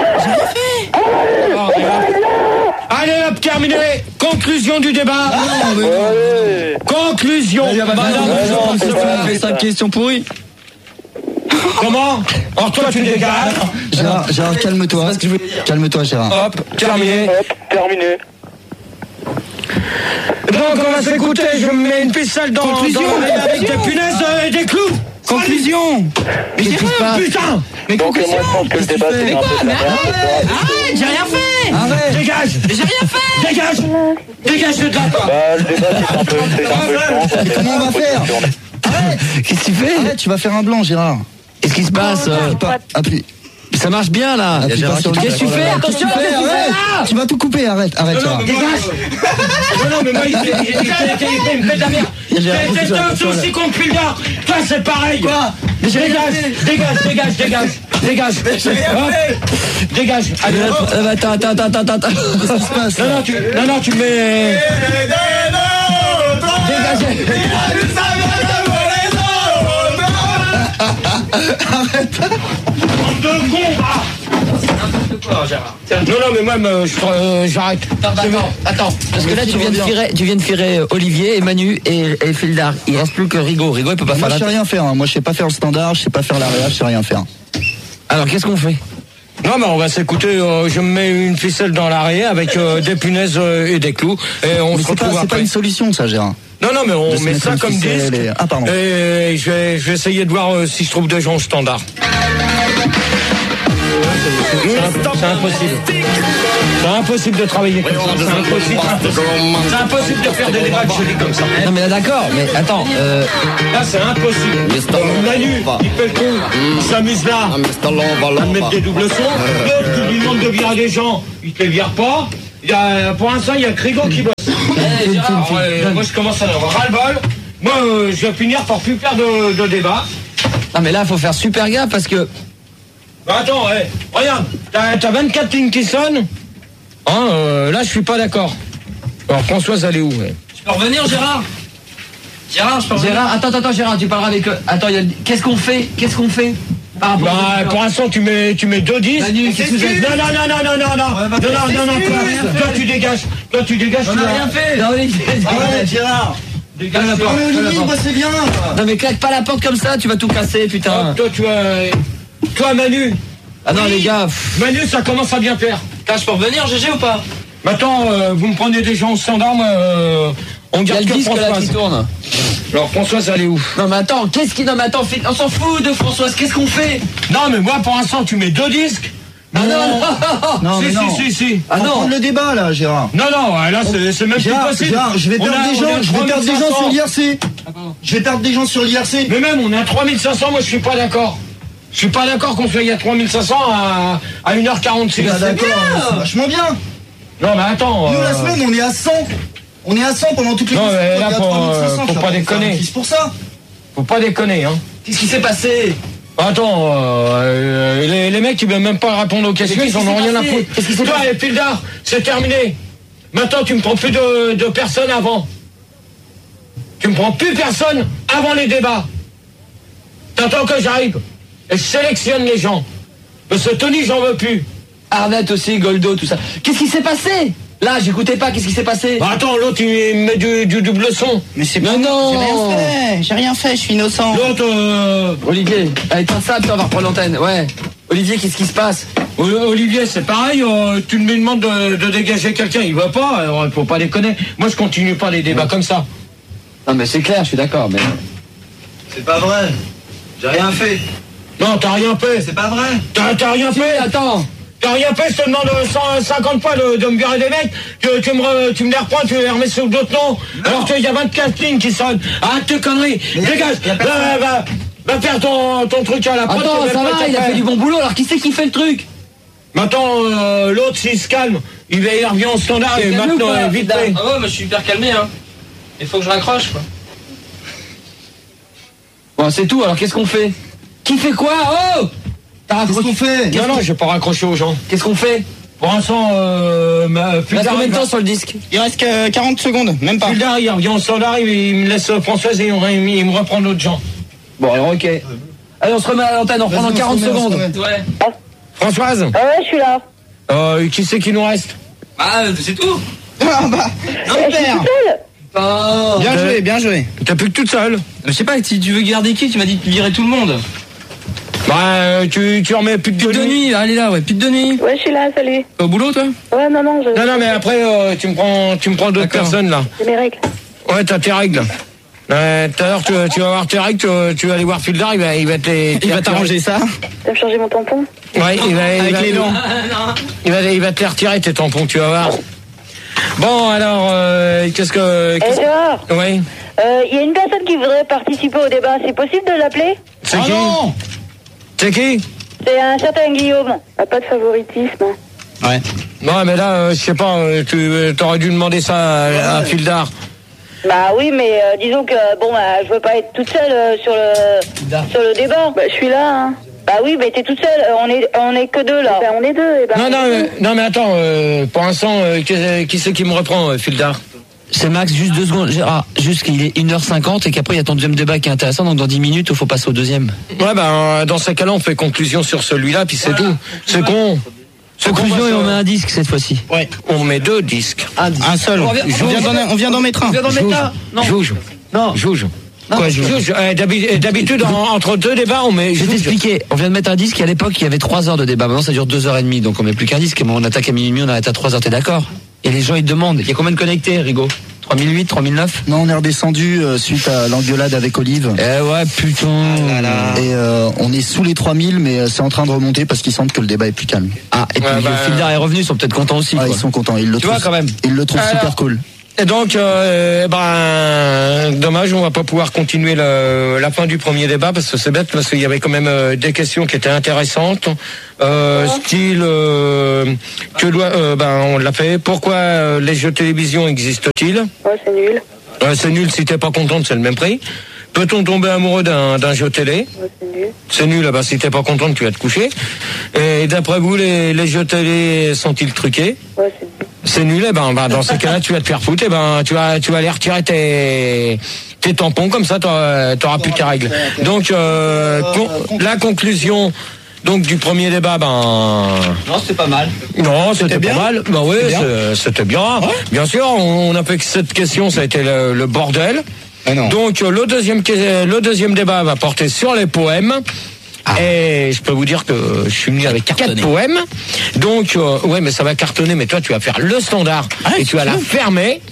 Allez, hop, terminé. Conclusion du débat. Ouais. Conclusion. On fait 5 questions pourries. Comment? Or, toi, tu dégages. Gérard, calme-toi. Calme-toi, Gérard. Hop, terminé. Hop, terminé. Donc, on va s'écouter. Je me mets une ficelle dans avec des punaises et des clous. Conclusion. Mais putain. Mais Donc moi je pense que le débat c'est un peu de la merde. Arrête, j'ai rien fait. Arrête. Dégage. J'ai rien fait. Dégage de là, toi. Bah le débat c'est un peu chiant. Mais comment on va faire? Qu'est-ce que tu fais? Arrête, tu vas faire un blanc, Gérard. Qu'est-ce qui se passe? Appuie. Ça marche bien là. Appuie pas sur le Qu'est-ce que tu bouton. fais? Qu'est-ce que tu fais? Arrête. Tu vas tout couper, arrête, Gérard. Non, mais moi, il me fait de la merde. T'es aussi con que Pilda. Toi, c'est pareil. Quoi? Dégage. Hop. Dégage. Allez, Attends. Qu'est-ce qui se passe? Non, tu mets... De con, Non, mais moi, j'arrête. Attends, parce que là tu viens de virer Olivier et Manu et Fildar. Il reste plus que Rigo. Rigo il peut pas Moi, faire je sais rien faire. Moi, je sais pas faire le standard, je sais pas faire l'area, je sais rien faire. Alors qu'est-ce qu'on fait? Non, mais on va s'écouter. Je me mets une ficelle dans l'arrêt avec des punaises et des clous. Et on se retrouve après. C'est pas une solution, ça, Gérard. Non, mais on se met mettre ça une comme ficelle disque. Ah, pardon. Et je vais essayer de voir si je trouve des gens au standard. C'est impossible. C'est impossible de travailler comme ça. C'est impossible de faire des débats de joli comme ça. Non mais là, d'accord, mais attends. Là c'est impossible. Manu, il fait le con, il s'amuse là à mettre des doubles sons. L'autre qui lui demande de virer des gens, il te les vire pas. Pour l'instant il y a Crigo qui bosse. Moi je commence à en avoir ras-le-bol. Moi je vais finir par plus faire de débat. Non mais là faut faire super gaffe parce que... Attends, regarde, t'as 24 lignes qui sonnent. Là je suis pas d'accord. Alors Françoise elle est où Je peux revenir Gérard, je peux revenir. Gérard, attends Gérard, tu parleras avec eux. Attends, qu'est-ce qu'on fait pour l'instant tu mets 2 disques. Manu, qu'est-ce que vous avez fait? Non, toi tu dégages. On a rien fait. Non, Gérard. Dégage la porte. Olivier, c'est bien. Non mais claque pas la porte comme ça, tu vas tout casser, putain. Toi Manu. Ah non les gars. Manu, ça commence à bien faire. Je peux revenir GG ou pas? Maintenant, vous me prenez des gens au standard, on garde que Françoise. Qui tourne. Alors Françoise, elle est où? Non mais attends, on s'en fout de Françoise, qu'est-ce qu'on fait? Non mais moi pour l'instant tu mets 2 disques. Non. Si. Ah non. Le débat là, Gérard. Non, là c'est même plus possible. Gérard, je vais perdre des gens sur l'IRC. Je vais perdre des gens sur l'IRC. Mais même on est à 3500, moi je suis pas d'accord. Je suis pas d'accord qu'on soit à 3500 à 1h46. Bah, d'accord, c'est vachement bien. Non mais attends. Nous la semaine on est à 100. On est à 100 pendant toute l'émission. Non mais là faut pas déconner. C'est pour ça. Faut pas déconner hein. Qu'est-ce qui s'est passé? Attends, les mecs ils veulent même pas répondre aux questions, ils en ont rien à foutre. Qu'est-ce qui s'est passé? Toi, Pildar, c'est terminé. Maintenant tu me prends plus de personnes avant. Tu me prends plus personne avant les débats. T'attends que j'arrive. Et je sélectionne les gens. Parce que Tony, j'en veux plus. Arnett aussi, Goldo, tout ça. Qu'est-ce qui s'est passé? Là, j'écoutais pas, qu'est-ce qui s'est passé? Bah attends, l'autre il met du double son. Mais c'est pas... Non. J'ai rien fait, je suis innocent. L'autre, Olivier, allez, t'as ça, puis on va reprendre l'antenne. Ouais. Olivier, qu'est-ce qui se passe? Olivier, c'est pareil, tu me demandes de dégager quelqu'un, il va pas, alors il faut pas déconner. Moi, je continue pas les débats comme ça. Non, mais c'est clair, je suis d'accord, mais... C'est pas vrai. J'ai rien fait. Non, t'as rien fait. C'est pas vrai. T'as rien fait. Attends. T'as rien fait, je te demande 150 fois de me virer des mecs, tu me les reprends, tu les remets sur d'autres noms, alors qu'il y a 24 lignes qui sonnent. Arrête tes conneries, dégage, va faire ton truc à la prod. Attends, ça va, il a fait du bon boulot, alors qui c'est qui fait le truc? Maintenant, l'autre, s'il se calme, il revient au standard et maintenant, vite fait. Ah ouais, mais je suis hyper calmé, hein. Il faut que je raccroche, quoi. Bon, c'est tout, alors qu'est-ce qu'on fait? Qui fait quoi? Oh! Qu'est-ce qu'on fait? Non, je vais pas raccrocher aux gens. Qu'est-ce qu'on fait? Pour l'instant, il reste combien de temps sur le disque? Il reste que 40 secondes, même pas. Pildar, il revient au standard, il me laisse Françoise et il me reprend d'autres gens. Bon, alors ok. Allez, on se remet à l'antenne, on reprend dans 40 secondes. Ouais. Françoise? Ah ouais, je suis là. Qui c'est qui nous reste? Ah, c'est tout. Ah bah, Je suis toute seule. Oh, bien joué. T'as plus que toute seule. Je sais pas, si tu veux garder qui? Tu m'as dit de virer tout le monde. Bah, tu remets plus de nuit. Allez là, ouais, plus de nuit. Ouais, je suis là, salut. Au boulot, toi? Ouais, non, Non, mais après, tu me prends d'autres personnes, là. C'est mes règles. Ouais, t'as tes règles. Tout à l'heure, tu vas voir tes règles, tu vas aller voir Pildar, il va t'arranger ça. Tu vas me changer mon tampon? Ouais, Avec les dents. Il va te les retirer, tes tampons, tu vas voir. Bon, alors, qu'est-ce que... Gérard, Oui. il y a une personne qui voudrait participer au débat, c'est possible de l'appeler? C'est qui? C'est qui? C'est un certain Guillaume. Pas de favoritisme. Ouais. Non, mais là, je sais pas, tu t'aurais dû demander ça à Pildar. Bah oui, mais disons que, bon, je veux pas être toute seule sur le débat. Bah, je suis là, hein. Bah oui, mais t'es toute seule, on est que deux, là. Bah, on est deux, et bah... Non, mais attends, pour l'instant, qui c'est qui me reprend, Pildar? c'est Max, juste 2 secondes. Gérard, juste qu'il est 1h50 et qu'après il y a ton deuxième débat qui est intéressant, donc dans 10 minutes, il faut passer au deuxième. Ouais, bah, dans ces cas-là, on fait conclusion sur celui-là, puis c'est tout. C'est con. Conclusion et on met un disque cette fois-ci. Ouais. On met 2 disques. Un seul. On vient d'en mettre un. Jouge. Non. Jouge. Quoi, Jouge. D'habitude, entre 2 débats, on met. Je vais t'expliquer. On vient de mettre un disque et à l'époque, il y avait 3 heures de débat. Maintenant, ça dure 2h30, donc on met plus qu'un disque. On attaque à minuit, on arrête à 3h, t'es d'accord? Et les gens, ils te demandent, il y a combien de connectés, Rigaud? 3008, 3009. Non, on est redescendu suite à l'engueulade avec Olive. Eh ouais, putain. Et on est sous les 3000, mais c'est en train de remonter parce qu'ils sentent que le débat est plus calme. Ah, et puis le Fildar est revenu, ils sont peut-être contents aussi. Ah, quoi. ils sont contents, ils le trouvent. Vois, quand même. Ils le trouvent super cool. Et donc, dommage, on va pas pouvoir continuer la fin du premier débat parce que c'est bête, parce qu'il y avait quand même des questions qui étaient intéressantes. Style, on l'a fait. Pourquoi les jeux de télévision existent-ils? Ouais, c'est nul. C'est nul, si t'es pas contente, c'est le même prix. Peut-on tomber amoureux d'un jeu télé? Ouais, c'est nul. C'est nul, si t'es pas contente, tu vas te coucher. Et d'après vous, les jeux télé sont-ils truqués? Ouais, c'est nul. C'est nul, dans ces cas-là, tu vas te faire foutre, tu vas aller retirer tes tampons, comme ça, t'auras plus tes règles. Donc, la conclusion, donc, du premier débat, Non, c'était pas mal. Non, c'était pas mal. Bah oui, c'était bien. Ouais. Bien sûr, on a fait que cette question, ça a été le bordel. Donc, le deuxième débat va porter sur les poèmes. Et je peux vous dire que je suis venu avec 4 poèmes. Donc, ouais, mais ça va cartonner. Mais toi, tu vas faire le standard et tu vas la fermer.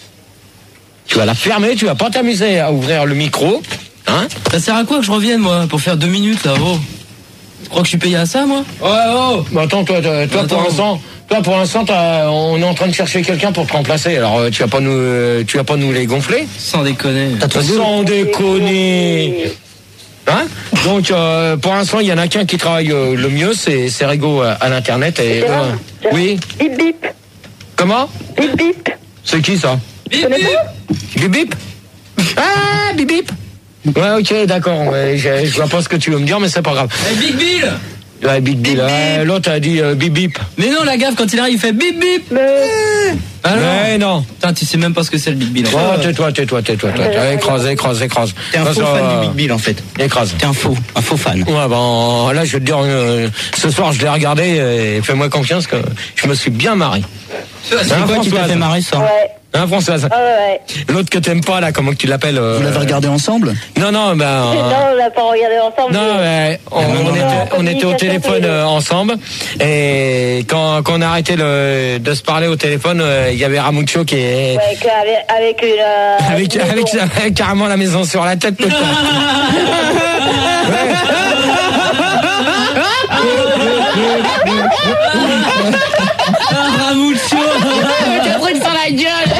Tu vas pas t'amuser à ouvrir le micro. Hein? Ça sert à quoi que je revienne, moi, pour faire 2 minutes, là, oh? Tu crois que je suis payé à ça, moi? Oh! Bah attends, toi, pour l'instant, on est en train de chercher quelqu'un pour te remplacer. Alors, tu vas pas nous les gonfler? Sans déconner. Sans déconner. Hein? Donc, pour l'instant, il y en a qu'un qui travaille le mieux, c'est Rigo à l'internet. Et oui. Bip bip. Comment? Bip bip. C'est qui ça? Bip bip. Bip bip. Ah, bip bip. Ouais, ok, d'accord. Je vois pas ce que tu veux me dire, mais c'est pas grave. Big Bill. Ouais, Big Bill. L'autre a dit bip bip. Mais non, la gaffe, quand il arrive, il fait bip bip. Mais non. Putain, tu sais même pas ce que c'est le Big Bill. Oh, tais-toi. Écrase. T'es un faux fan du Big Bill, en fait. Écrase. T'es un faux fan. Ouais, là, je vais te dire, ce soir, je l'ai regardé et fais-moi confiance que je me suis bien marré. C'est quoi qui t'a fait marrer, ça? Ouais. Hein, Françoise? Ouais. L'autre que t'aimes pas, là, comment tu l'appelles? Vous l'avez regardé ensemble? Non, Non, on l'a pas regardé ensemble. Non, mais on était au téléphone ensemble et quand on a arrêté de se parler au téléphone, il y avait Ramucho qui est... Ouais, avec une... avec carrément la maison sur la tête. Ramucho. T'as pris sur la gueule.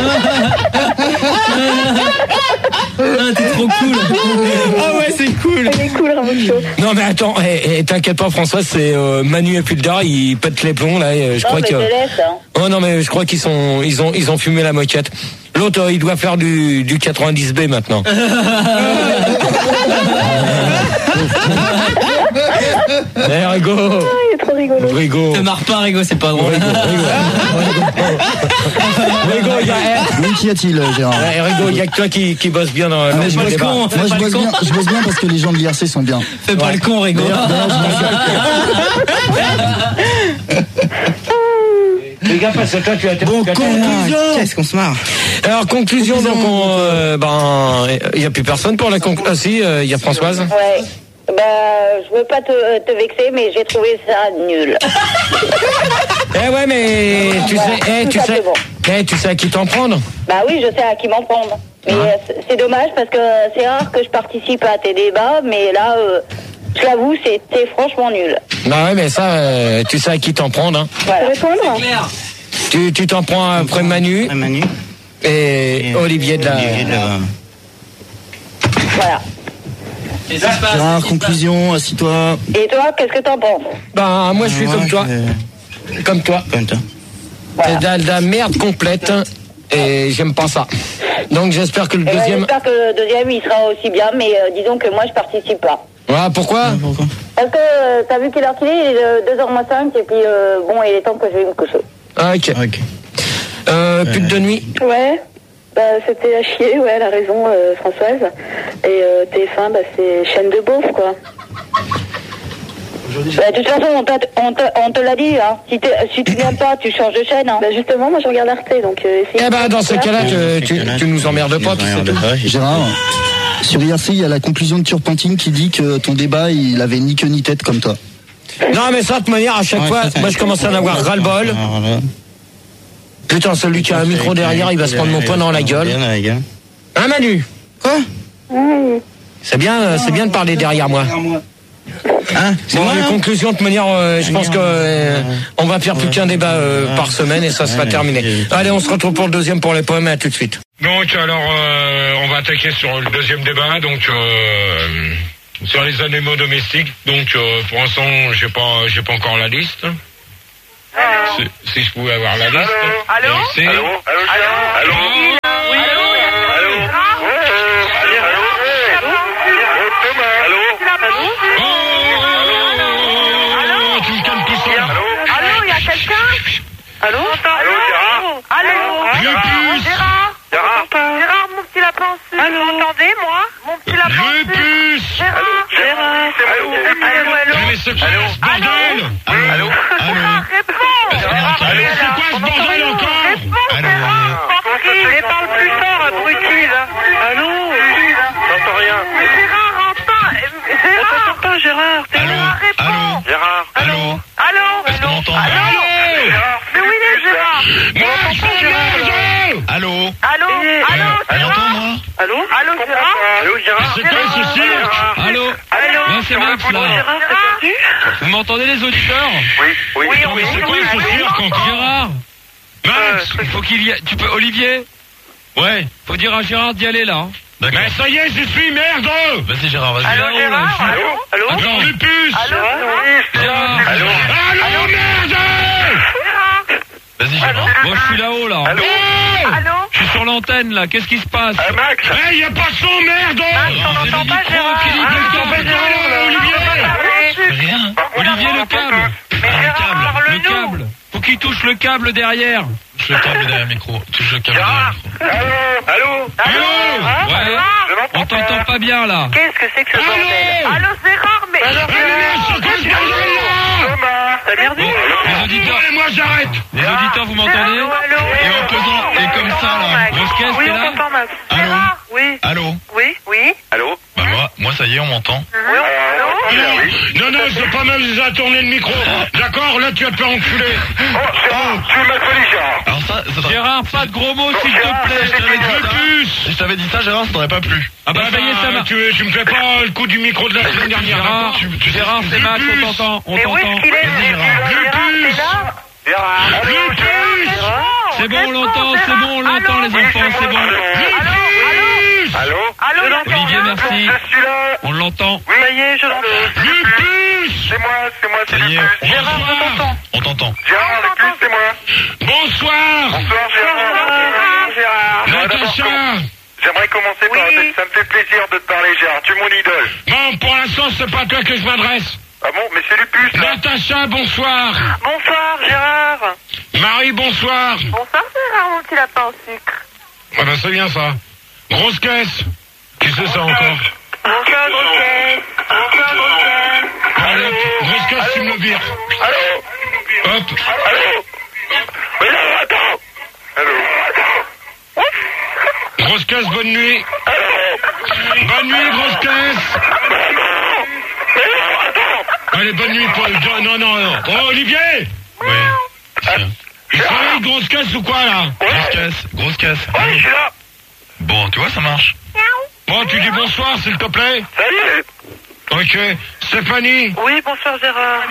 T'es trop cool. Ah ouais, c'est cool. Il est cool, Ramucho. Non mais attends, t'inquiète pas François, c'est Manu et Puldar, ils pètent les plombs là. Je crois que. Oh non mais je crois qu'ils ont fumé la moquette. L'autre il doit faire du 90B maintenant. Rigo. Il est trop rigolo. Rigo. Te marre pas, Rigo, c'est pas drôle. Rigo, Oui, qu'y a-t-il, Gérard? Rigo, il y a que toi qui bosse bien dans le débat. Moi, je bosse bien parce que les gens de l'IRC sont bien. Fais pas le con, Rigo. Les gars, parce que toi, tu as été... Bon, conclusion. Qu'est-ce qu'on se marre. Alors, conclusion, donc, il n'y a plus personne pour la conclusion. Ah si, il y a Françoise. Ouais. Je veux pas te vexer, mais j'ai trouvé ça nul. Ouais, mais tu sais à qui t'en prendre. Bah oui, je sais à qui m'en prendre. Mais c'est dommage parce que c'est rare que je participe à tes débats, mais là, je l'avoue, c'était franchement nul. Bah ouais, mais ça, tu sais à qui t'en prendre. Hein. Voilà. Répondre. Tu t'en prends après Manu. Et Olivier de la... Voilà. Gérard, conclusion, assis-toi. Et toi, qu'est-ce que t'en penses? Bah, moi, je suis comme toi. Comme toi. Voilà. C'est de la merde complète. Et j'aime pas ça. Donc, j'espère que le deuxième... J'espère que le deuxième, il sera aussi bien, mais disons que moi, je participe pas. Ouais, pourquoi? Parce que t'as vu quelle heure qu'il est? Il est 2h moins 5, et puis bon, il est temps que je vais me coucher. Ok. Pute de nuit. Ouais. C'était à chier, ouais, elle a raison, Françoise. Et TF1, c'est chaîne de beauf, quoi. De toute façon, on te l'a dit, hein. Si tu viens pas, tu changes de chaîne, hein. Justement, moi je regarde Arte, donc... dans ce cas-là, tu nous emmerdes pas. Gérard, sur IRC, il y a la conclusion de Turpentine qui dit que ton débat, il avait ni queue ni tête comme toi. Non, mais ça, de toute manière, à chaque fois, moi je commence à en avoir ras-le-bol. Putain, celui qui a un micro derrière, il va se prendre mon poing dans la gueule. Hein, Manu? Quoi? C'est bien de parler derrière moi. Hein, bon, les conclusions, de toute manière, je pense que on va faire plus qu'un débat par semaine et ça sera terminé. Allez, on se retrouve pour le deuxième pour les poèmes, à tout de suite. Donc alors, on va attaquer sur le deuxième débat, donc sur les animaux domestiques. Donc pour l'instant, j'ai pas encore la liste. Si je pouvais avoir la liste. Allô? Allô? Allô? Gérard, mon petit lapin en sucre. Vous m'entendez, moi? Mon petit lapin en sucre. Gérard. Mais c'est quoi ce bordel? Gérard, réponds. C'est quoi ce bordel encore? Mais parle plus fort, abruti, là. Allô? J'entends rien. Gérard, entends. Gérard, réponds. Gérard. Allô? Est-ce qu'on entend? Mais où il est, Gérard? Allô? Gérard? C'est quoi ce cirque? Allô? Non, c'est Max, là. Vous m'entendez, les auditeurs? Oui. Mais c'est quoi ce cirque encore? Gérard? Max, il faut qu'il y ait... Tu peux... Olivier? Ouais. Faut dire à Gérard d'y aller, là. Mais ça y est, j'y suis, merde! Vas-y, Gérard, vas-y. Allô, Gérard? Allô? Attends, Lupus! Gérard. Allô, merde! Vas-y, Gérard. Bon, je suis là-haut, là. Allô? Je suis sur l'antenne, là. Qu'est-ce qui se passe? Max! Eh, y a pas de son, merde! On n'entend pas, Gérard. Rien. Olivier, le câble. Mais Gérard, Le parle-nous. câble. Faut qu'il touche le câble derrière. Touche le câble derrière le micro. Touche le câble derrière le micro. Allô? Ouais. On t'entend pas bien, là. Qu'est-ce que c'est que ce bordel? Allô, Gérard, mais... T'as merdé? Les auditeurs... Allez, moi, j'arrête! Les auditeurs, vous m'entendez? Et en pesant, et comme ça, là. Grosse caisse, Oui, t'es on là? t'entend, Max. Allô? Gérard? Oui. Allô? Oui. Allô? Bah, moi, ça y est, on m'entend. Oui, allô? Non, c'est pas mal à tourner le micro. D'accord, là, tu vas te faire enculer. Alors ça Gérard, pas de gros mots, s'il te plaît. Si je t'avais dit ça, Gérard, ça t'aurait pas plu. Ah bah, ça y est, ça marche. Tu me fais pas le coup du micro de la semaine dernière. Gérard, Gérard, c'est Max, on t'entend. Mais où est-ce qu'il est? Gérard, t'es là? C'est bon, on l'entend, les enfants, c'est bon. Allô? Olivier, merci. On l'entend. Ça y est, je l'entends. C'est moi, Ça y est, Gérard, je t'entends. On t'entend. Gérard, c'est moi. Bonsoir. Gérard. Natacha. J'aimerais commencer par... Ça me fait plaisir de te parler, Gérard. Tu es mon idole. Bon, pour l'instant, c'est pas à toi que je m'adresse. Ah bon? Mais c'est Lupus, là. Natacha, bonsoir. Bonsoir, Gérard. Marie, bonsoir. Bonsoir, Gérard, mon petit lapin au sucre. Ah ben, c'est bien ça. Grosse caisse. Qui c'est ça encore? Bonsoir, grosse caisse. Allez, grosse caisse, tu me le vires. Allô? Hop. Allô? Mais non, attends. Allô? Grosse caisse, bonne nuit. Bonne nuit, grosse caisse. Allez, bonne nuit, Paul. Non. Oh, Olivier. Oui. Il travaille, grosse caisse ou quoi, là? Grosse caisse. Oui, je suis là. Bon, tu vois, ça marche. Bon, tu dis bonsoir, s'il te plaît. Salut. Ok. Stéphanie. Oui, bonsoir, Gérard.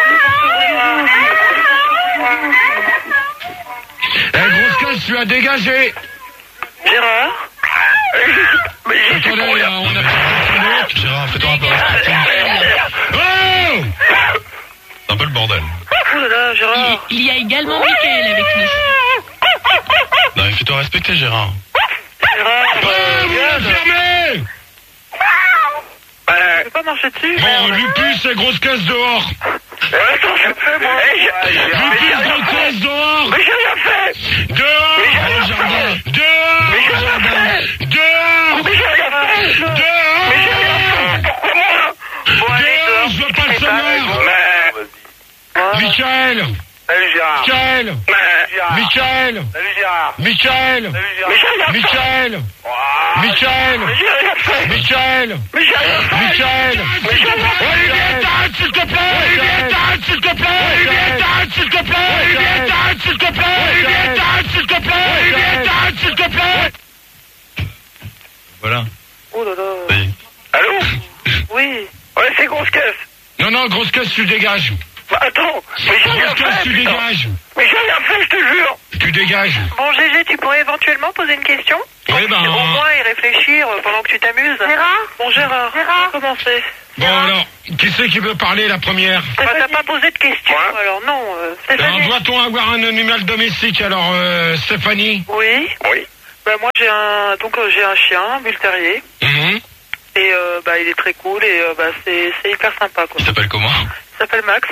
Eh, grosse caisse, tu as dégagé. Gérard. Attendez, on a quelqu'un d'autre. Gérard, fais-toi un peu respecter. Oh! C'est un peu le bordel. Oh là là, Gérard. Il y a également Mickaël avec nous. Non, mais fais-toi respecter, Gérard. Vous la fermez! Je peux pas marcher dessus. Bon, Lupus et grosse caisse dehors. Attends, je fais, moi. Lupus, grosse caisse dehors. Mais j'ai rien fait. Dehors. Mais j'ai rien fait. Dehors. Mais j'ai rien fait. Dehors. Mais j'ai rien fait. Dehors. Mais j'ai rien fait. Pourquoi moi? Bon, allez, Dehors, je veux pas le savoir. Michael. Salut, Gérard. Michael. Gérard. Michael. Salut Gérard. Michael. Salut Gérard. Michael. Michael. Michael. Michael. Olivier, t'arrêtes s'il te plaît. Olivier, t'arrêtes s'il te plaît. Olivier, t'arrêtes s'il te plaît. Olivier, t'arrêtes s'il te plaît. Olivier, t'arrêtes s'il te plaît. Olivier, t'arrêtes s'il te plaît. Voilà. Oh là là. Oui. Allô? Oui. Ouais, c'est grosse caisse. Non, grosse caisse, tu dégages. Bah, attends, mais j'ai rien Grosse caisse, fait, tu putain. dégages. Mais j'ai rien fait, je te jure. Tu dégages. Bon, GG, tu pourrais éventuellement poser une question? Oui, ben. Au moins y réfléchir pendant que tu t'amuses. Gérard? Bon, Gérard. Comment c'est? Bon, alors, qui c'est qui veut parler la première? Bah, t'as pas posé de question, alors non. Alors, doit-on avoir un animal domestique? Alors, Stéphanie? Oui. Oui. Bah, moi, j'ai un chien, un bull terrier. Et bah, il est très cool et bah, c'est hyper sympa, quoi. Il s'appelle comment? Il s'appelle Max.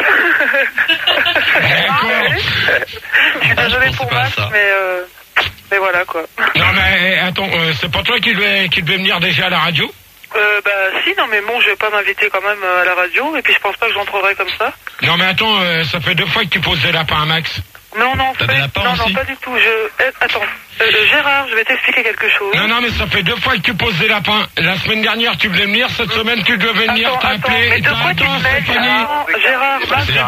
Je suis désolée pour Max, mais voilà, quoi. Non, mais attends, c'est pas toi qui devais venir déjà à la radio? Bah si, non mais bon, je vais pas m'inviter quand même à la radio, et puis je pense pas que j'entrerai comme ça. Non, mais attends, ça fait 2 fois que tu poses des lapins à Max. Non, T'as des lapins non, aussi? pas du tout. Attends, Gérard, je vais t'expliquer quelque chose. Non, mais ça fait 2 fois que tu poses des lapins. La semaine dernière, tu voulais venir, cette semaine, tu devais venir, t'as appelé. Mais de quoi tu te mêles, Gérard? Gérard,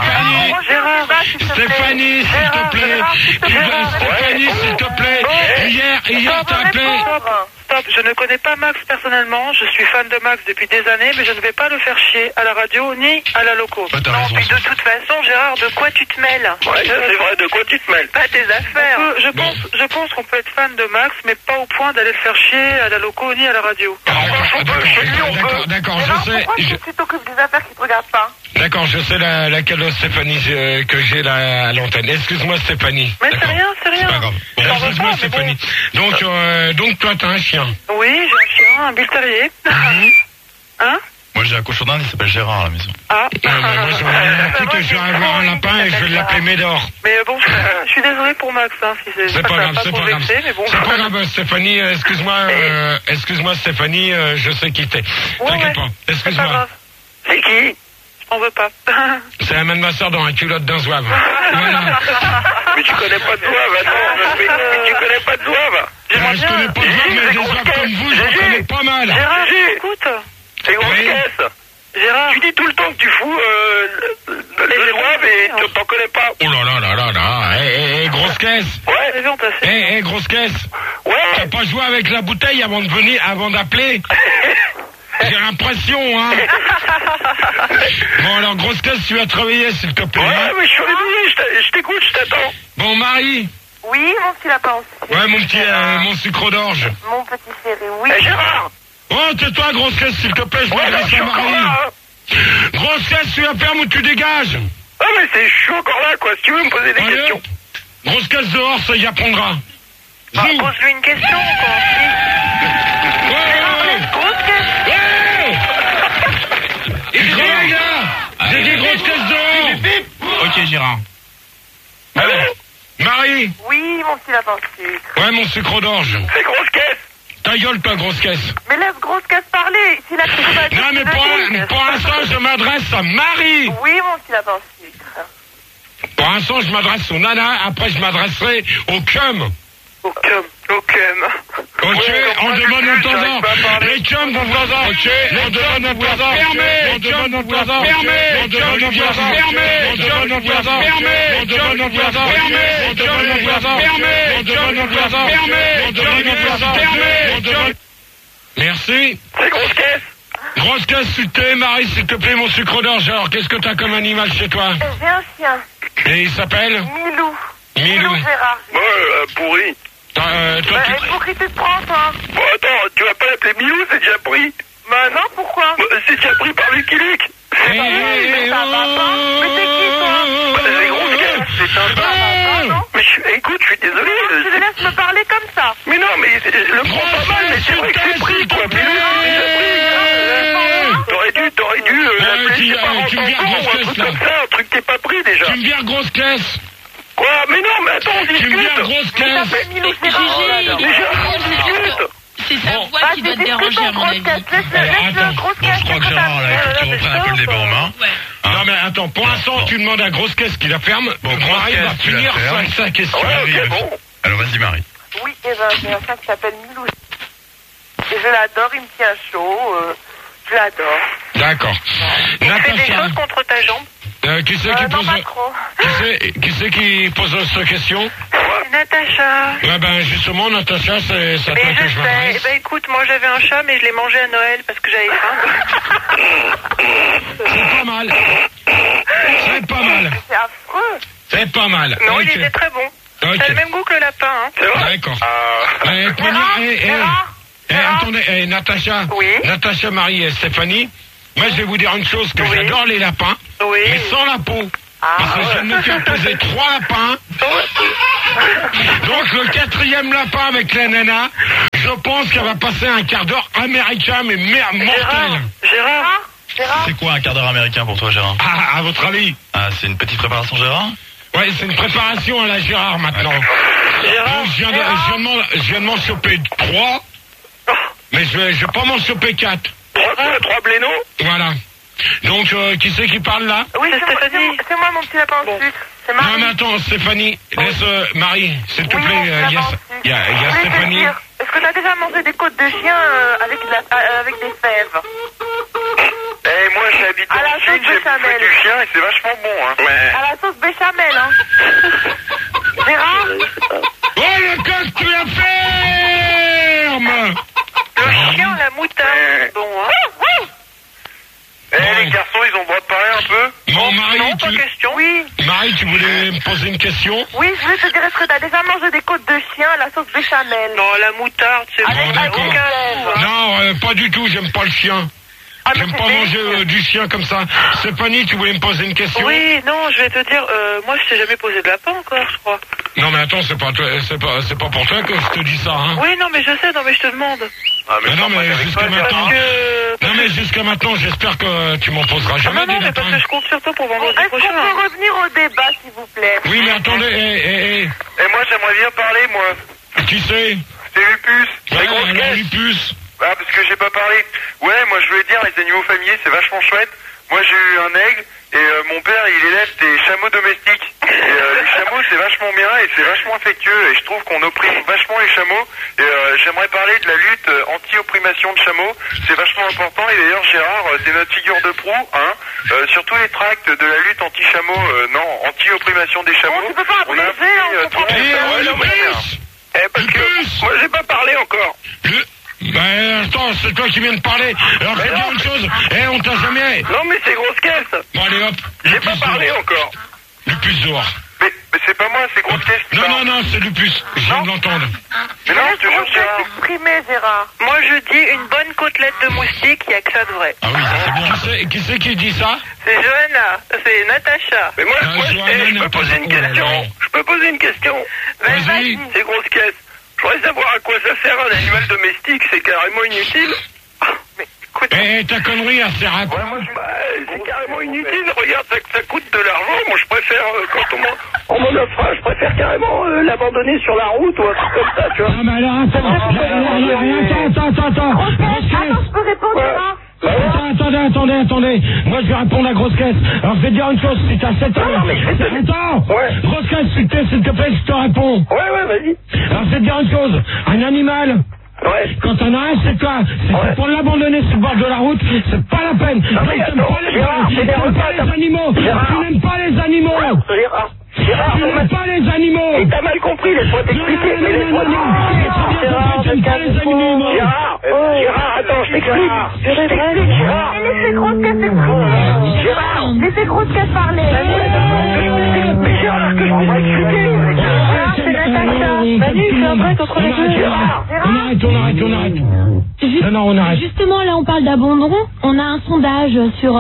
Stéphanie, s'il te plaît. Stéphanie, s'il te plaît. Hier, t'as appelé. Stop, je ne connais pas Max personnellement, je suis fan de Max depuis des années, mais je ne vais pas le faire chier à la radio ni à la loco. Bah, non, puis de toute façon, Gérard, de quoi tu te mêles? Ouais, c'est vrai, de quoi tu te mêles? Pas tes affaires. Je pense qu'on peut être fan de Max, mais pas au point d'aller le faire chier à la loco ni à la radio. D'accord, je sais. Pourquoi tu t'occupes des affaires qui te regardent pas? D'accord, je sais laquelle Stéphanie que j'ai là à l'antenne. Excuse-moi, Stéphanie. Mais c'est rien. C'est pas grave. Excuse-moi, Stéphanie. Donc toi, t'as un chien. Oui, j'ai un chien, un bull terrier. Hein? Moi j'ai un cochon d'Inde, il s'appelle Gérard à la maison. Moi je vais avoir un lapin et je vais l'appeler Médor. Mais bon, je suis désolée pour Max, hein, si c'est pas grave, c'est pas grave. Bon. C'est pas grave, Stéphanie, excuse-moi, Stéphanie, je sais qui t'es. T'inquiète pas, excuse-moi. C'est qui? Je t'en veux pas. C'est la main de ma soeur dans la culotte d'un zouave. Voilà. Mais tu connais pas de zouave, attends. Mais tu connais pas de zouave. Je connais pas de zouave, mais des zouaves comme vous, j'en connais pas mal. Gérard, écoute. C'est grosse caisse. Gérard. Tu dis tout le temps que tu fous le zouave et t'en connais pas. Oh là, grosse caisse. Ouais. Grosse caisse. Ouais. T'as pas joué avec la bouteille avant d'appeler? J'ai l'impression, hein. Bon, alors, grosse caisse, tu vas travailler, s'il te plaît. Ouais, mais je suis désolé, je t'écoute, je t'attends. Bon, Marie. Oui, mon petit lapin aussi. Ouais, mon sucre d'orge. Mon petit chéri, oui. Gérard. Oh, tais-toi, grosse caisse, s'il te plaît, je m'adresse à Marie. Grosse caisse, tu la fermes ou tu dégages? Ah, mais je suis encore là, quoi, si tu veux me poser des questions. Grosse caisse dehors, ça y apprendra. Pose-lui une question, quoi. Grosse caisse. J'ai dit grosse caisse dehors. Ok, Gérard. Allô? Marie. Oui, mon petit lapin sucre. Ouais, mon sucre d'orge. C'est grosse caisse. Ta gueule, toi, grosse caisse. Mais laisse grosse caisse parler. Si la petite va dire, non, mais pour l'instant, je m'adresse à Marie. Oui, mon petit lapin sucre. Pour l'instant, je m'adresse au nana. Après, je m'adresserai au cum. Au cum. Ok, on demande un temps. Les cums vont voisins. Ok, on demande un voisin. Fermé. On demande un voisin. Fermé. On demande un voisin. Fermé. On demande un voisin. Fermé. On demande un voisin. Fermé. On demande un voisin. Fermé. On demande un voisin. Fermé. On demande un voisin. Fermé. Merci. C'est grosse caisse. Grosse caisse, s'il te plaît, Marie, s'il te plaît, mon sucre d'orge. Alors, qu'est-ce que t'as comme animal chez toi? J'ai un chien. Et il s'appelle? Milou Gérard. Ouais, pourri. Toi, pour qui tu te prends, toi? Bon, attends, tu vas pas l'appeler Milou, c'est déjà pris. Bah non, pourquoi? C'est déjà pris par Lucky Luke. Mais ça va pas. Mais c'est qui, toi? C'est grosse caisse. C'est un papa, non? Mais écoute, je suis désolé. Tu le laisses me parler comme ça. Mais non, mais le prends pas mal, mais c'est vrai que c'est pris, quoi. Milou, t'aurais dû l'appeler ses parents tampons ou un truc comme ça, un truc qui est pas pris déjà. Tu me vires grosse caisse. Quoi? Mais non, mais attends, on discute. Tu me vires grosse caisse. C'est sa voix qui doit te déranger, à mon avis. Attends, je crois que Gérard, là, il faut que tu reprennes un peu le débat en main. Non, Non mais attends, pour l'instant tu demandes à Grosse Caisse qui la ferme. Bon, Marie va finir sa question. Ouais, ok, bon. Alors vas-y Marie. Oui, et ben j'ai un chien qui s'appelle Milou. Et je l'adore, il me tient chaud. Je l'adore. D'accord. Il fait des choses contre ta jambe. Qui c'est qui pose... pas trop. Qui c'est qui pose cette question? C'est Natacha. Ouais, ben justement, Natacha, c'est ça Mais que je je sais. m'adresse. Ben écoute, moi j'avais un chat, mais je l'ai mangé à Noël parce que j'avais faim. C'est pas mal. C'est pas mal. C'est affreux. C'est pas mal. Non, Ok. il était très bon. Ok. Ça a le même goût que le lapin, hein. C'est vrai? D'accord. Gérard, Attendez, Natacha. Oui. Natacha, Marie et Stéphanie. Moi, je vais vous dire une chose, que j'adore les lapins, mais sans la peau. Parce que je viens de me faire poser 3 lapins. Donc, le 4e lapin avec la nana, je pense qu'elle va passer un quart d'heure américain, mais mortel. Gérard. C'est quoi un quart d'heure américain pour toi, Gérard? Ah, à votre avis? Ah, c'est une petite préparation, Gérard? Ouais, c'est une préparation à la Gérard maintenant. Donc, je viens de m'en choper 3, mais je vais pas m'en choper 4. 3 blénos? Voilà. Donc, qui c'est qui parle là? Oui, c'est Stéphanie. C'est moi, mon petit lapin au sucre. C'est Marie. Non, mais attends, Stéphanie, laisse Marie, s'il te plaît. Il y a Stéphanie. Est-ce que tu as déjà mangé des côtes de chien avec des fèves? Moi j'habite À dans la le sud, sauce j'ai béchamel. bouffé du chien et c'est vachement bon, hein. À la sauce béchamel, hein. Gérard? Oh, le coq, tu la fermes! Le chien, la moutarde. Bon, hein. Les garçons, ils ont le droit de parler un peu? Bon, Marie, Non, pas question. Oui. Marie, tu voulais me poser une question? Oui, je voulais te dire, est-ce que tu as déjà mangé des côtes de chien à la sauce béchamel? Non, la moutarde, c'est Bon, d'accord. Non, pas du tout, j'aime pas le chien. J'aime pas manger du chien comme ça. Stéphanie, tu voulais me poser une question? Oui, non, je vais te dire, moi je t'ai jamais posé de lapin encore, je crois. Non mais attends, c'est pas pour toi que je te dis ça, hein. Oui, non mais je sais, non mais je te demande. Non mais jusqu'à maintenant. Non mais jusqu'à maintenant, j'espère que tu m'en poseras jamais des mais lapins. parce que je compte sur toi pour vendredi prochain. Est-ce qu'on peut revenir au débat, s'il vous plaît? Oui, mais attendez, Et moi j'aimerais bien parler, moi. Qui c'est? C'est Lupus. Ouais, alors, Lupus. Ah, parce que j'ai pas parlé. Ouais, moi je voulais dire, les animaux familiers, c'est vachement chouette. Moi j'ai eu un aigle, et mon père il élève des chameaux domestiques. Et les chameaux c'est vachement bien, et c'est vachement affectueux, et je trouve qu'on opprime vachement les chameaux. Et j'aimerais parler de la lutte anti-opprimation de chameaux. C'est vachement important, et d'ailleurs Gérard, c'est notre figure de proue, hein. Sur tous les tracts de la lutte anti-chameaux, non, anti-opprimation des chameaux. On a parce que moi j'ai pas parlé encore. Ben attends, c'est toi qui viens de parler. Alors je vais dire une chose. On t'a jamais. Non mais c'est Grosse Caisse. Bon allez hop. J'ai pas parlé encore. Lupus dehors. Mais c'est pas moi, c'est Grosse Caisse. Non, c'est Lupus. Je viens de l'entendre. Mais non, je te jure, Gérard. Exprimé, Gérard. Moi je dis une bonne côtelette de moustique, il y a que ça de vrai. Ah oui, c'est bien. Qui c'est qui dit ça? C'est Johanna, c'est Natacha. Mais moi je peux poser une question. Je peux poser une question. Vas-y. C'est Grosse Caisse. Je voudrais savoir à quoi ça sert un animal domestique, c'est carrément inutile. Mais écoute. Ta connerie, elle sert à quoi? C'est carrément inutile, regarde, ça coûte de l'argent. Moi je préfère, quand on m'en offre un, je préfère carrément l'abandonner sur la route ou un truc comme ça, tu vois. Non mais alors, attends. Attends, je peux répondre, Gérard? Attendez. Moi, je vais répondre à Grosse Caisse. Alors, je vais te dire une chose. Si t'as 7 ans... Non, mais je vais te... Attends. Ouais. Grosse Caisse, s'il te plaît, je te réponds. Ouais, vas-y. Alors, je vais te dire une chose. Un animal... Ouais. Quand t'en as un, c'est toi. C'est pour l'abandonner sur le bord de la route, c'est pas la peine. Non, mais attends, tu n'aimes pas les animaux. Tu n'aimes pas les animaux. Gérard, tu n'aimes pas les animaux. Mais t'as mal compris, laisse-moi t'expliquer. Gérard, attends, je t'explique. Gérard. Laissez Grosse Caisse Laissez Grosse Caisse parler. Mais Gérard, que je peux t'expliquer. C'est Natacha. Manu, c'est un break entre les deux. Gérard. On arrête. Non, on arrête. Justement, là, on parle d'abandon. On a un sondage sur...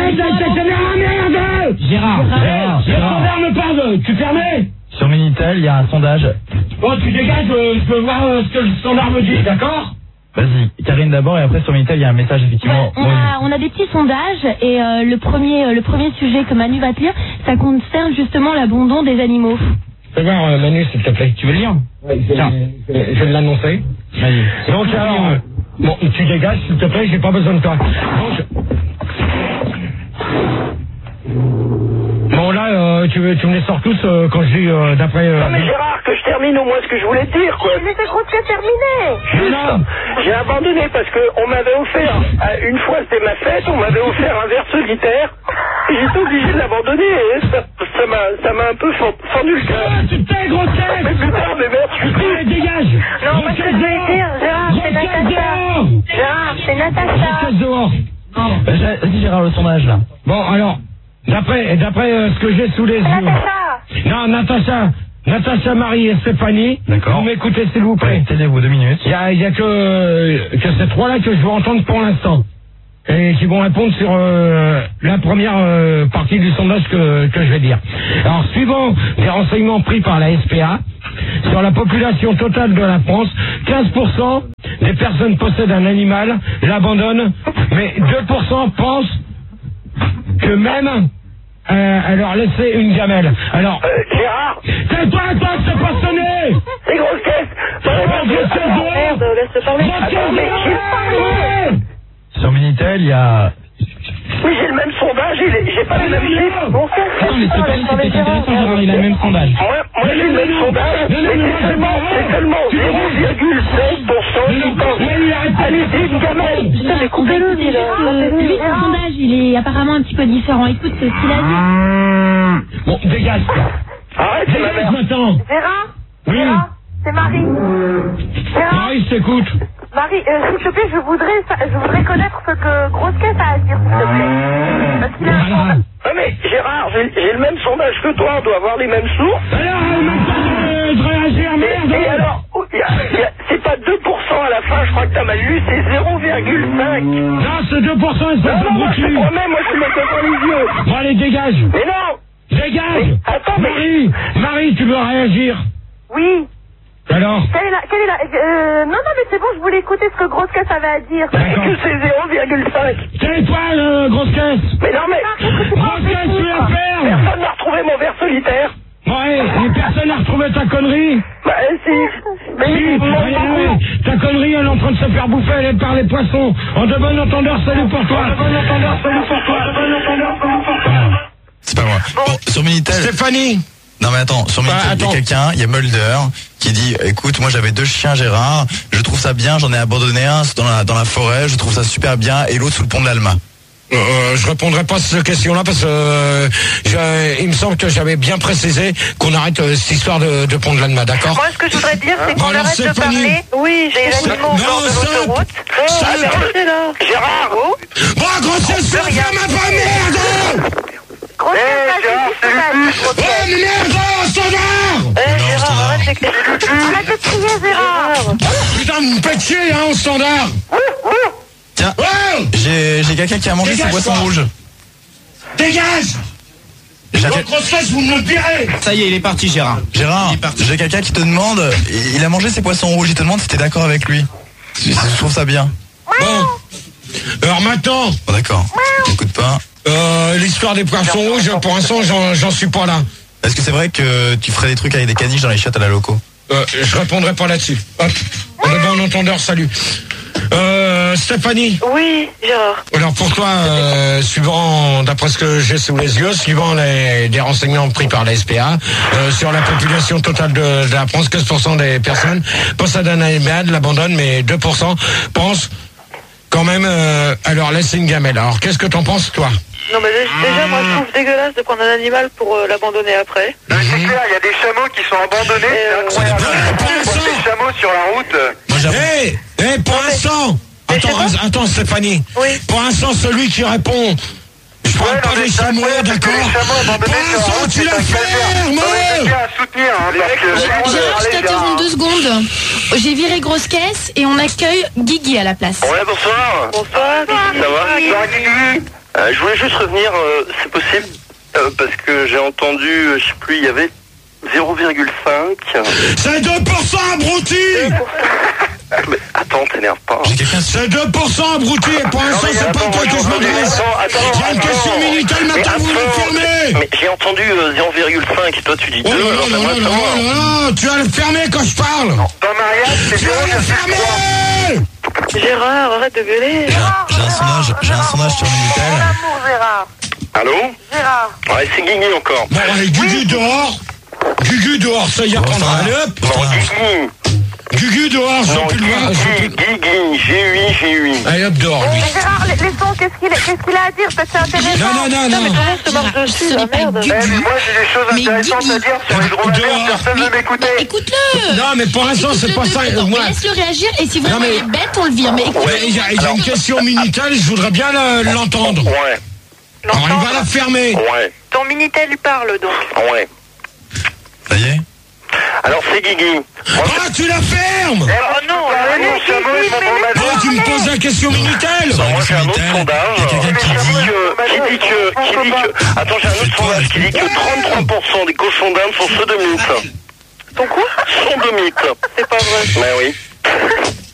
Gérard, me parle. Tu fermais? Sur Minitel, il y a un sondage. Bon, tu dégages, je veux voir ce que le standard me dit, d'accord? Vas-y, Karine d'abord, et après sur Minitel, il y a un message, effectivement. Ouais, on a des petits sondages, et le premier sujet que Manu va te lire, ça concerne justement l'abandon des animaux. Fais voir, Manu, s'il te plaît. Tu veux le lire? Tiens, je vais l'annoncer. Vas-y. Donc, alors, bon, tu dégages, s'il te plaît, j'ai pas besoin de toi. Donc, Bon là, tu me les sors tous quand je dis d'après... Non mais Gérard, que je termine au moins ce que je voulais te dire, quoi. Mais c'est Grosse Caisse terminé. Juste, j'ai abandonné parce qu'on m'avait offert, une fois c'était ma fête, on m'avait offert un verre solitaire, et j'étais obligé de l'abandonner, et ça m'a un peu fendu le cœur. Tu t'es, Grosse Caisse. Mais putain, mais merde, je suis triste. Dégage. Non, moi ce que je voulais dire, Gérard, c'est Natacha. Gérard, c'est Natacha. Grosse Caisse dehors. Vas-y Gérard, le sondage là. Bon, alors, d'après ce que j'ai sous les yeux... Non, Natacha, Marie et Stéphanie. D'accord. Vous m'écoutez s'il vous plaît. Taisez-vous 2 minutes. Il y a que ces trois-là que je veux entendre pour l'instant. Et qui vont répondre sur la première partie du sondage que je vais dire. Alors, suivant les renseignements pris par la SPA, sur la population totale de la France, 15% des personnes possèdent un animal, l'abandonnent, mais 2% pensent que même elle leur laisser une gamelle. Alors, Gérard, tais-toi, c'est pas sonné. C'est Grosse Caisse. Merde, laisse parler. Sur Minitel, il y a... Oui, j'ai le même sondage, j'ai pas les mêmes chiffres. Attends, mais c'est pas intéressant, Gérard, il a le même sondage. Moi j'ai le même sondage, mais c'est seulement 0,5% qui pensent. Allez-y, une gamelle. Putain, mais coupez-le, lui, son sondage, il est apparemment un petit peu différent. Écoute ce qu'il a dit. Bon, dégage. Arrête, c'est ma mère. Maintenant. Gérard, Oui. c'est Marie. Marie, je t'écoute. Marie, s'il te plaît, je voudrais connaître ce que Grosse Caisse a à dire, s'il te plaît. Parce qu'il a un sondage. Ouais, mais Gérard, j'ai le même sondage que toi, on doit avoir les mêmes sources. Alors, de réagir, merde. Et alors, c'est pas 2% à la fin, je crois que t'as mal lu, c'est 0,5. Non, c'est 2%, espèce de moi je te boutu. promets, moi je suis mettais pas les yeux. Bon, allez, dégage. Mais non. Dégage. Mais, attends, mais... Marie, tu veux réagir? Oui. Alors? Quelle est la... non, mais c'est bon, je voulais écouter ce que Grosse Caisse avait à dire. C'est que c'est 0,5. Tais-toi, Grosse Caisse. Mais non, mais... Grosse Caisse, tu la fermes. Personne n'a retrouvé mon verre solitaire. Ouais, et personne n'a retrouvé ta connerie. Bah, si. Mais regardez, ta connerie, elle est en train de se faire bouffer par les poissons. En de bon entendeur, salut pour toi. C'est pas moi. Bon, sur Minitel... Stéphanie. Non mais attends, sur Minitel, il y a quelqu'un, il y a Mulder, qui dit, écoute, moi j'avais 2 chiens Gérard, je trouve ça bien, j'en ai abandonné un dans la forêt, je trouve ça super bien, et l'autre sous le pont de l'Alma. Je répondrai pas à cette question-là parce que il me semble que j'avais bien précisé qu'on arrête cette histoire de pont de l'Alma, d'accord? Moi, ce que je voudrais dire, c'est qu'on arrête de parler. Oui, j'ai les animaux au bord de l'autoroute. Gérard. Bon, Grosse Caisse, ça fait ma pas merde. Grosse Caisse, merde, standard. Gérard, arrête de crier, Gérard. Putain, vous me faites chier, hein, au standard. Tiens, j'ai quelqu'un qui a mangé ses poissons rouges. Dégage. Grosse Caisse, vous me le direz. Ça y est, il est parti, Gérard. Gérard, j'ai quelqu'un qui te demande, il a mangé ses poissons rouges, il te demande si t'es d'accord avec lui. Je trouve ça bien. Bon. Alors maintenant. Bon, d'accord. Écoute pas. L'histoire des poissons rouges, pour l'instant, j'en suis pas là. Est-ce que c'est vrai que tu ferais des trucs avec des caniches dans les chiottes à la loco? Je répondrai pas là-dessus. Hop. On est bon entendeur, salut. Stéphanie. Oui, Gérard. Alors pour toi, suivant, d'après ce que j'ai sous les yeux, suivant des renseignements pris par la SPA, sur la population totale de la France, 15% des personnes possèdent un animal, l'abandonnent, mais 2% pensent quand même à leur laisser une gamelle. Alors qu'est-ce que t'en penses, toi? Non, mais déjà, moi, je trouve dégueulasse de prendre un animal pour l'abandonner après. Non, c'est clair, il y a des chameaux qui sont abandonnés, c'est incroyable. Des chameaux sur la route. Pour l'instant, attends, Stéphanie. Oui. Pour l'instant, celui qui répond, je parle pas des chameaux, d'accord? Pour l'instant, tu la fermes. Gérard, je t'interromps 2 secondes. J'ai viré Grosse Caisse et on accueille Guigui à la place. Ouais, bonsoir. Bonsoir. Ça va? Je voulais juste revenir, c'est possible, parce que j'ai entendu, je sais plus, il y avait 0,5. C'est 2%, abruti. Mais attends, t'énerve pas. C'est 2%, abruti, et pour l'instant, c'est pas toi que je m'adresse. Il y a une question Minitel, maintenant vous le fermez. Mais j'ai entendu 0,5, et toi tu dis 2. Non, tu vas le fermer quand je parle. Dans mariage, c'est 0,3. Gérard, arrête de gueuler. J'ai un sondage sur Minitel. Allô? Gérard. Ouais, c'est Guigui encore. Bon, allez, Gugu dehors. Gugu dehors, ça y apprendra. Allez hop. Non, Guigui. Gugu dehors, je veux plus le voir. Guigui, G8. Allez hop dehors, lui. Gérard, laissons, qu'est-ce qu'il a à dire? Peut-être c'est intéressant. Non. mais tout le monde se marche dessus, la merde. Mais moi, j'ai des choses intéressantes à dire sur les dromadaires, personne ne veut m'écouter. Écoute-le. Non, mais pour l'instant, c'est pas ça. Moi, laisse-le réagir et si vraiment il est bête, on le vire. Mais il y a une question Minitel, je voudrais bien l'entendre. Ouais. Alors, il va la fermer. Ouais. Ton Minitel lui parle donc. Ouais. Ça y est? Alors, c'est Guigui. Ah, tu la fermes! Oh non, tu me poses la question Minitel? Moi, j'ai un autre sondage qui dit que... Attends, j'ai un autre sondage qui dit que 33% des cochons d'Inde sont sodomites. Ton quoi? Sodomites. C'est pas vrai. Ben oui.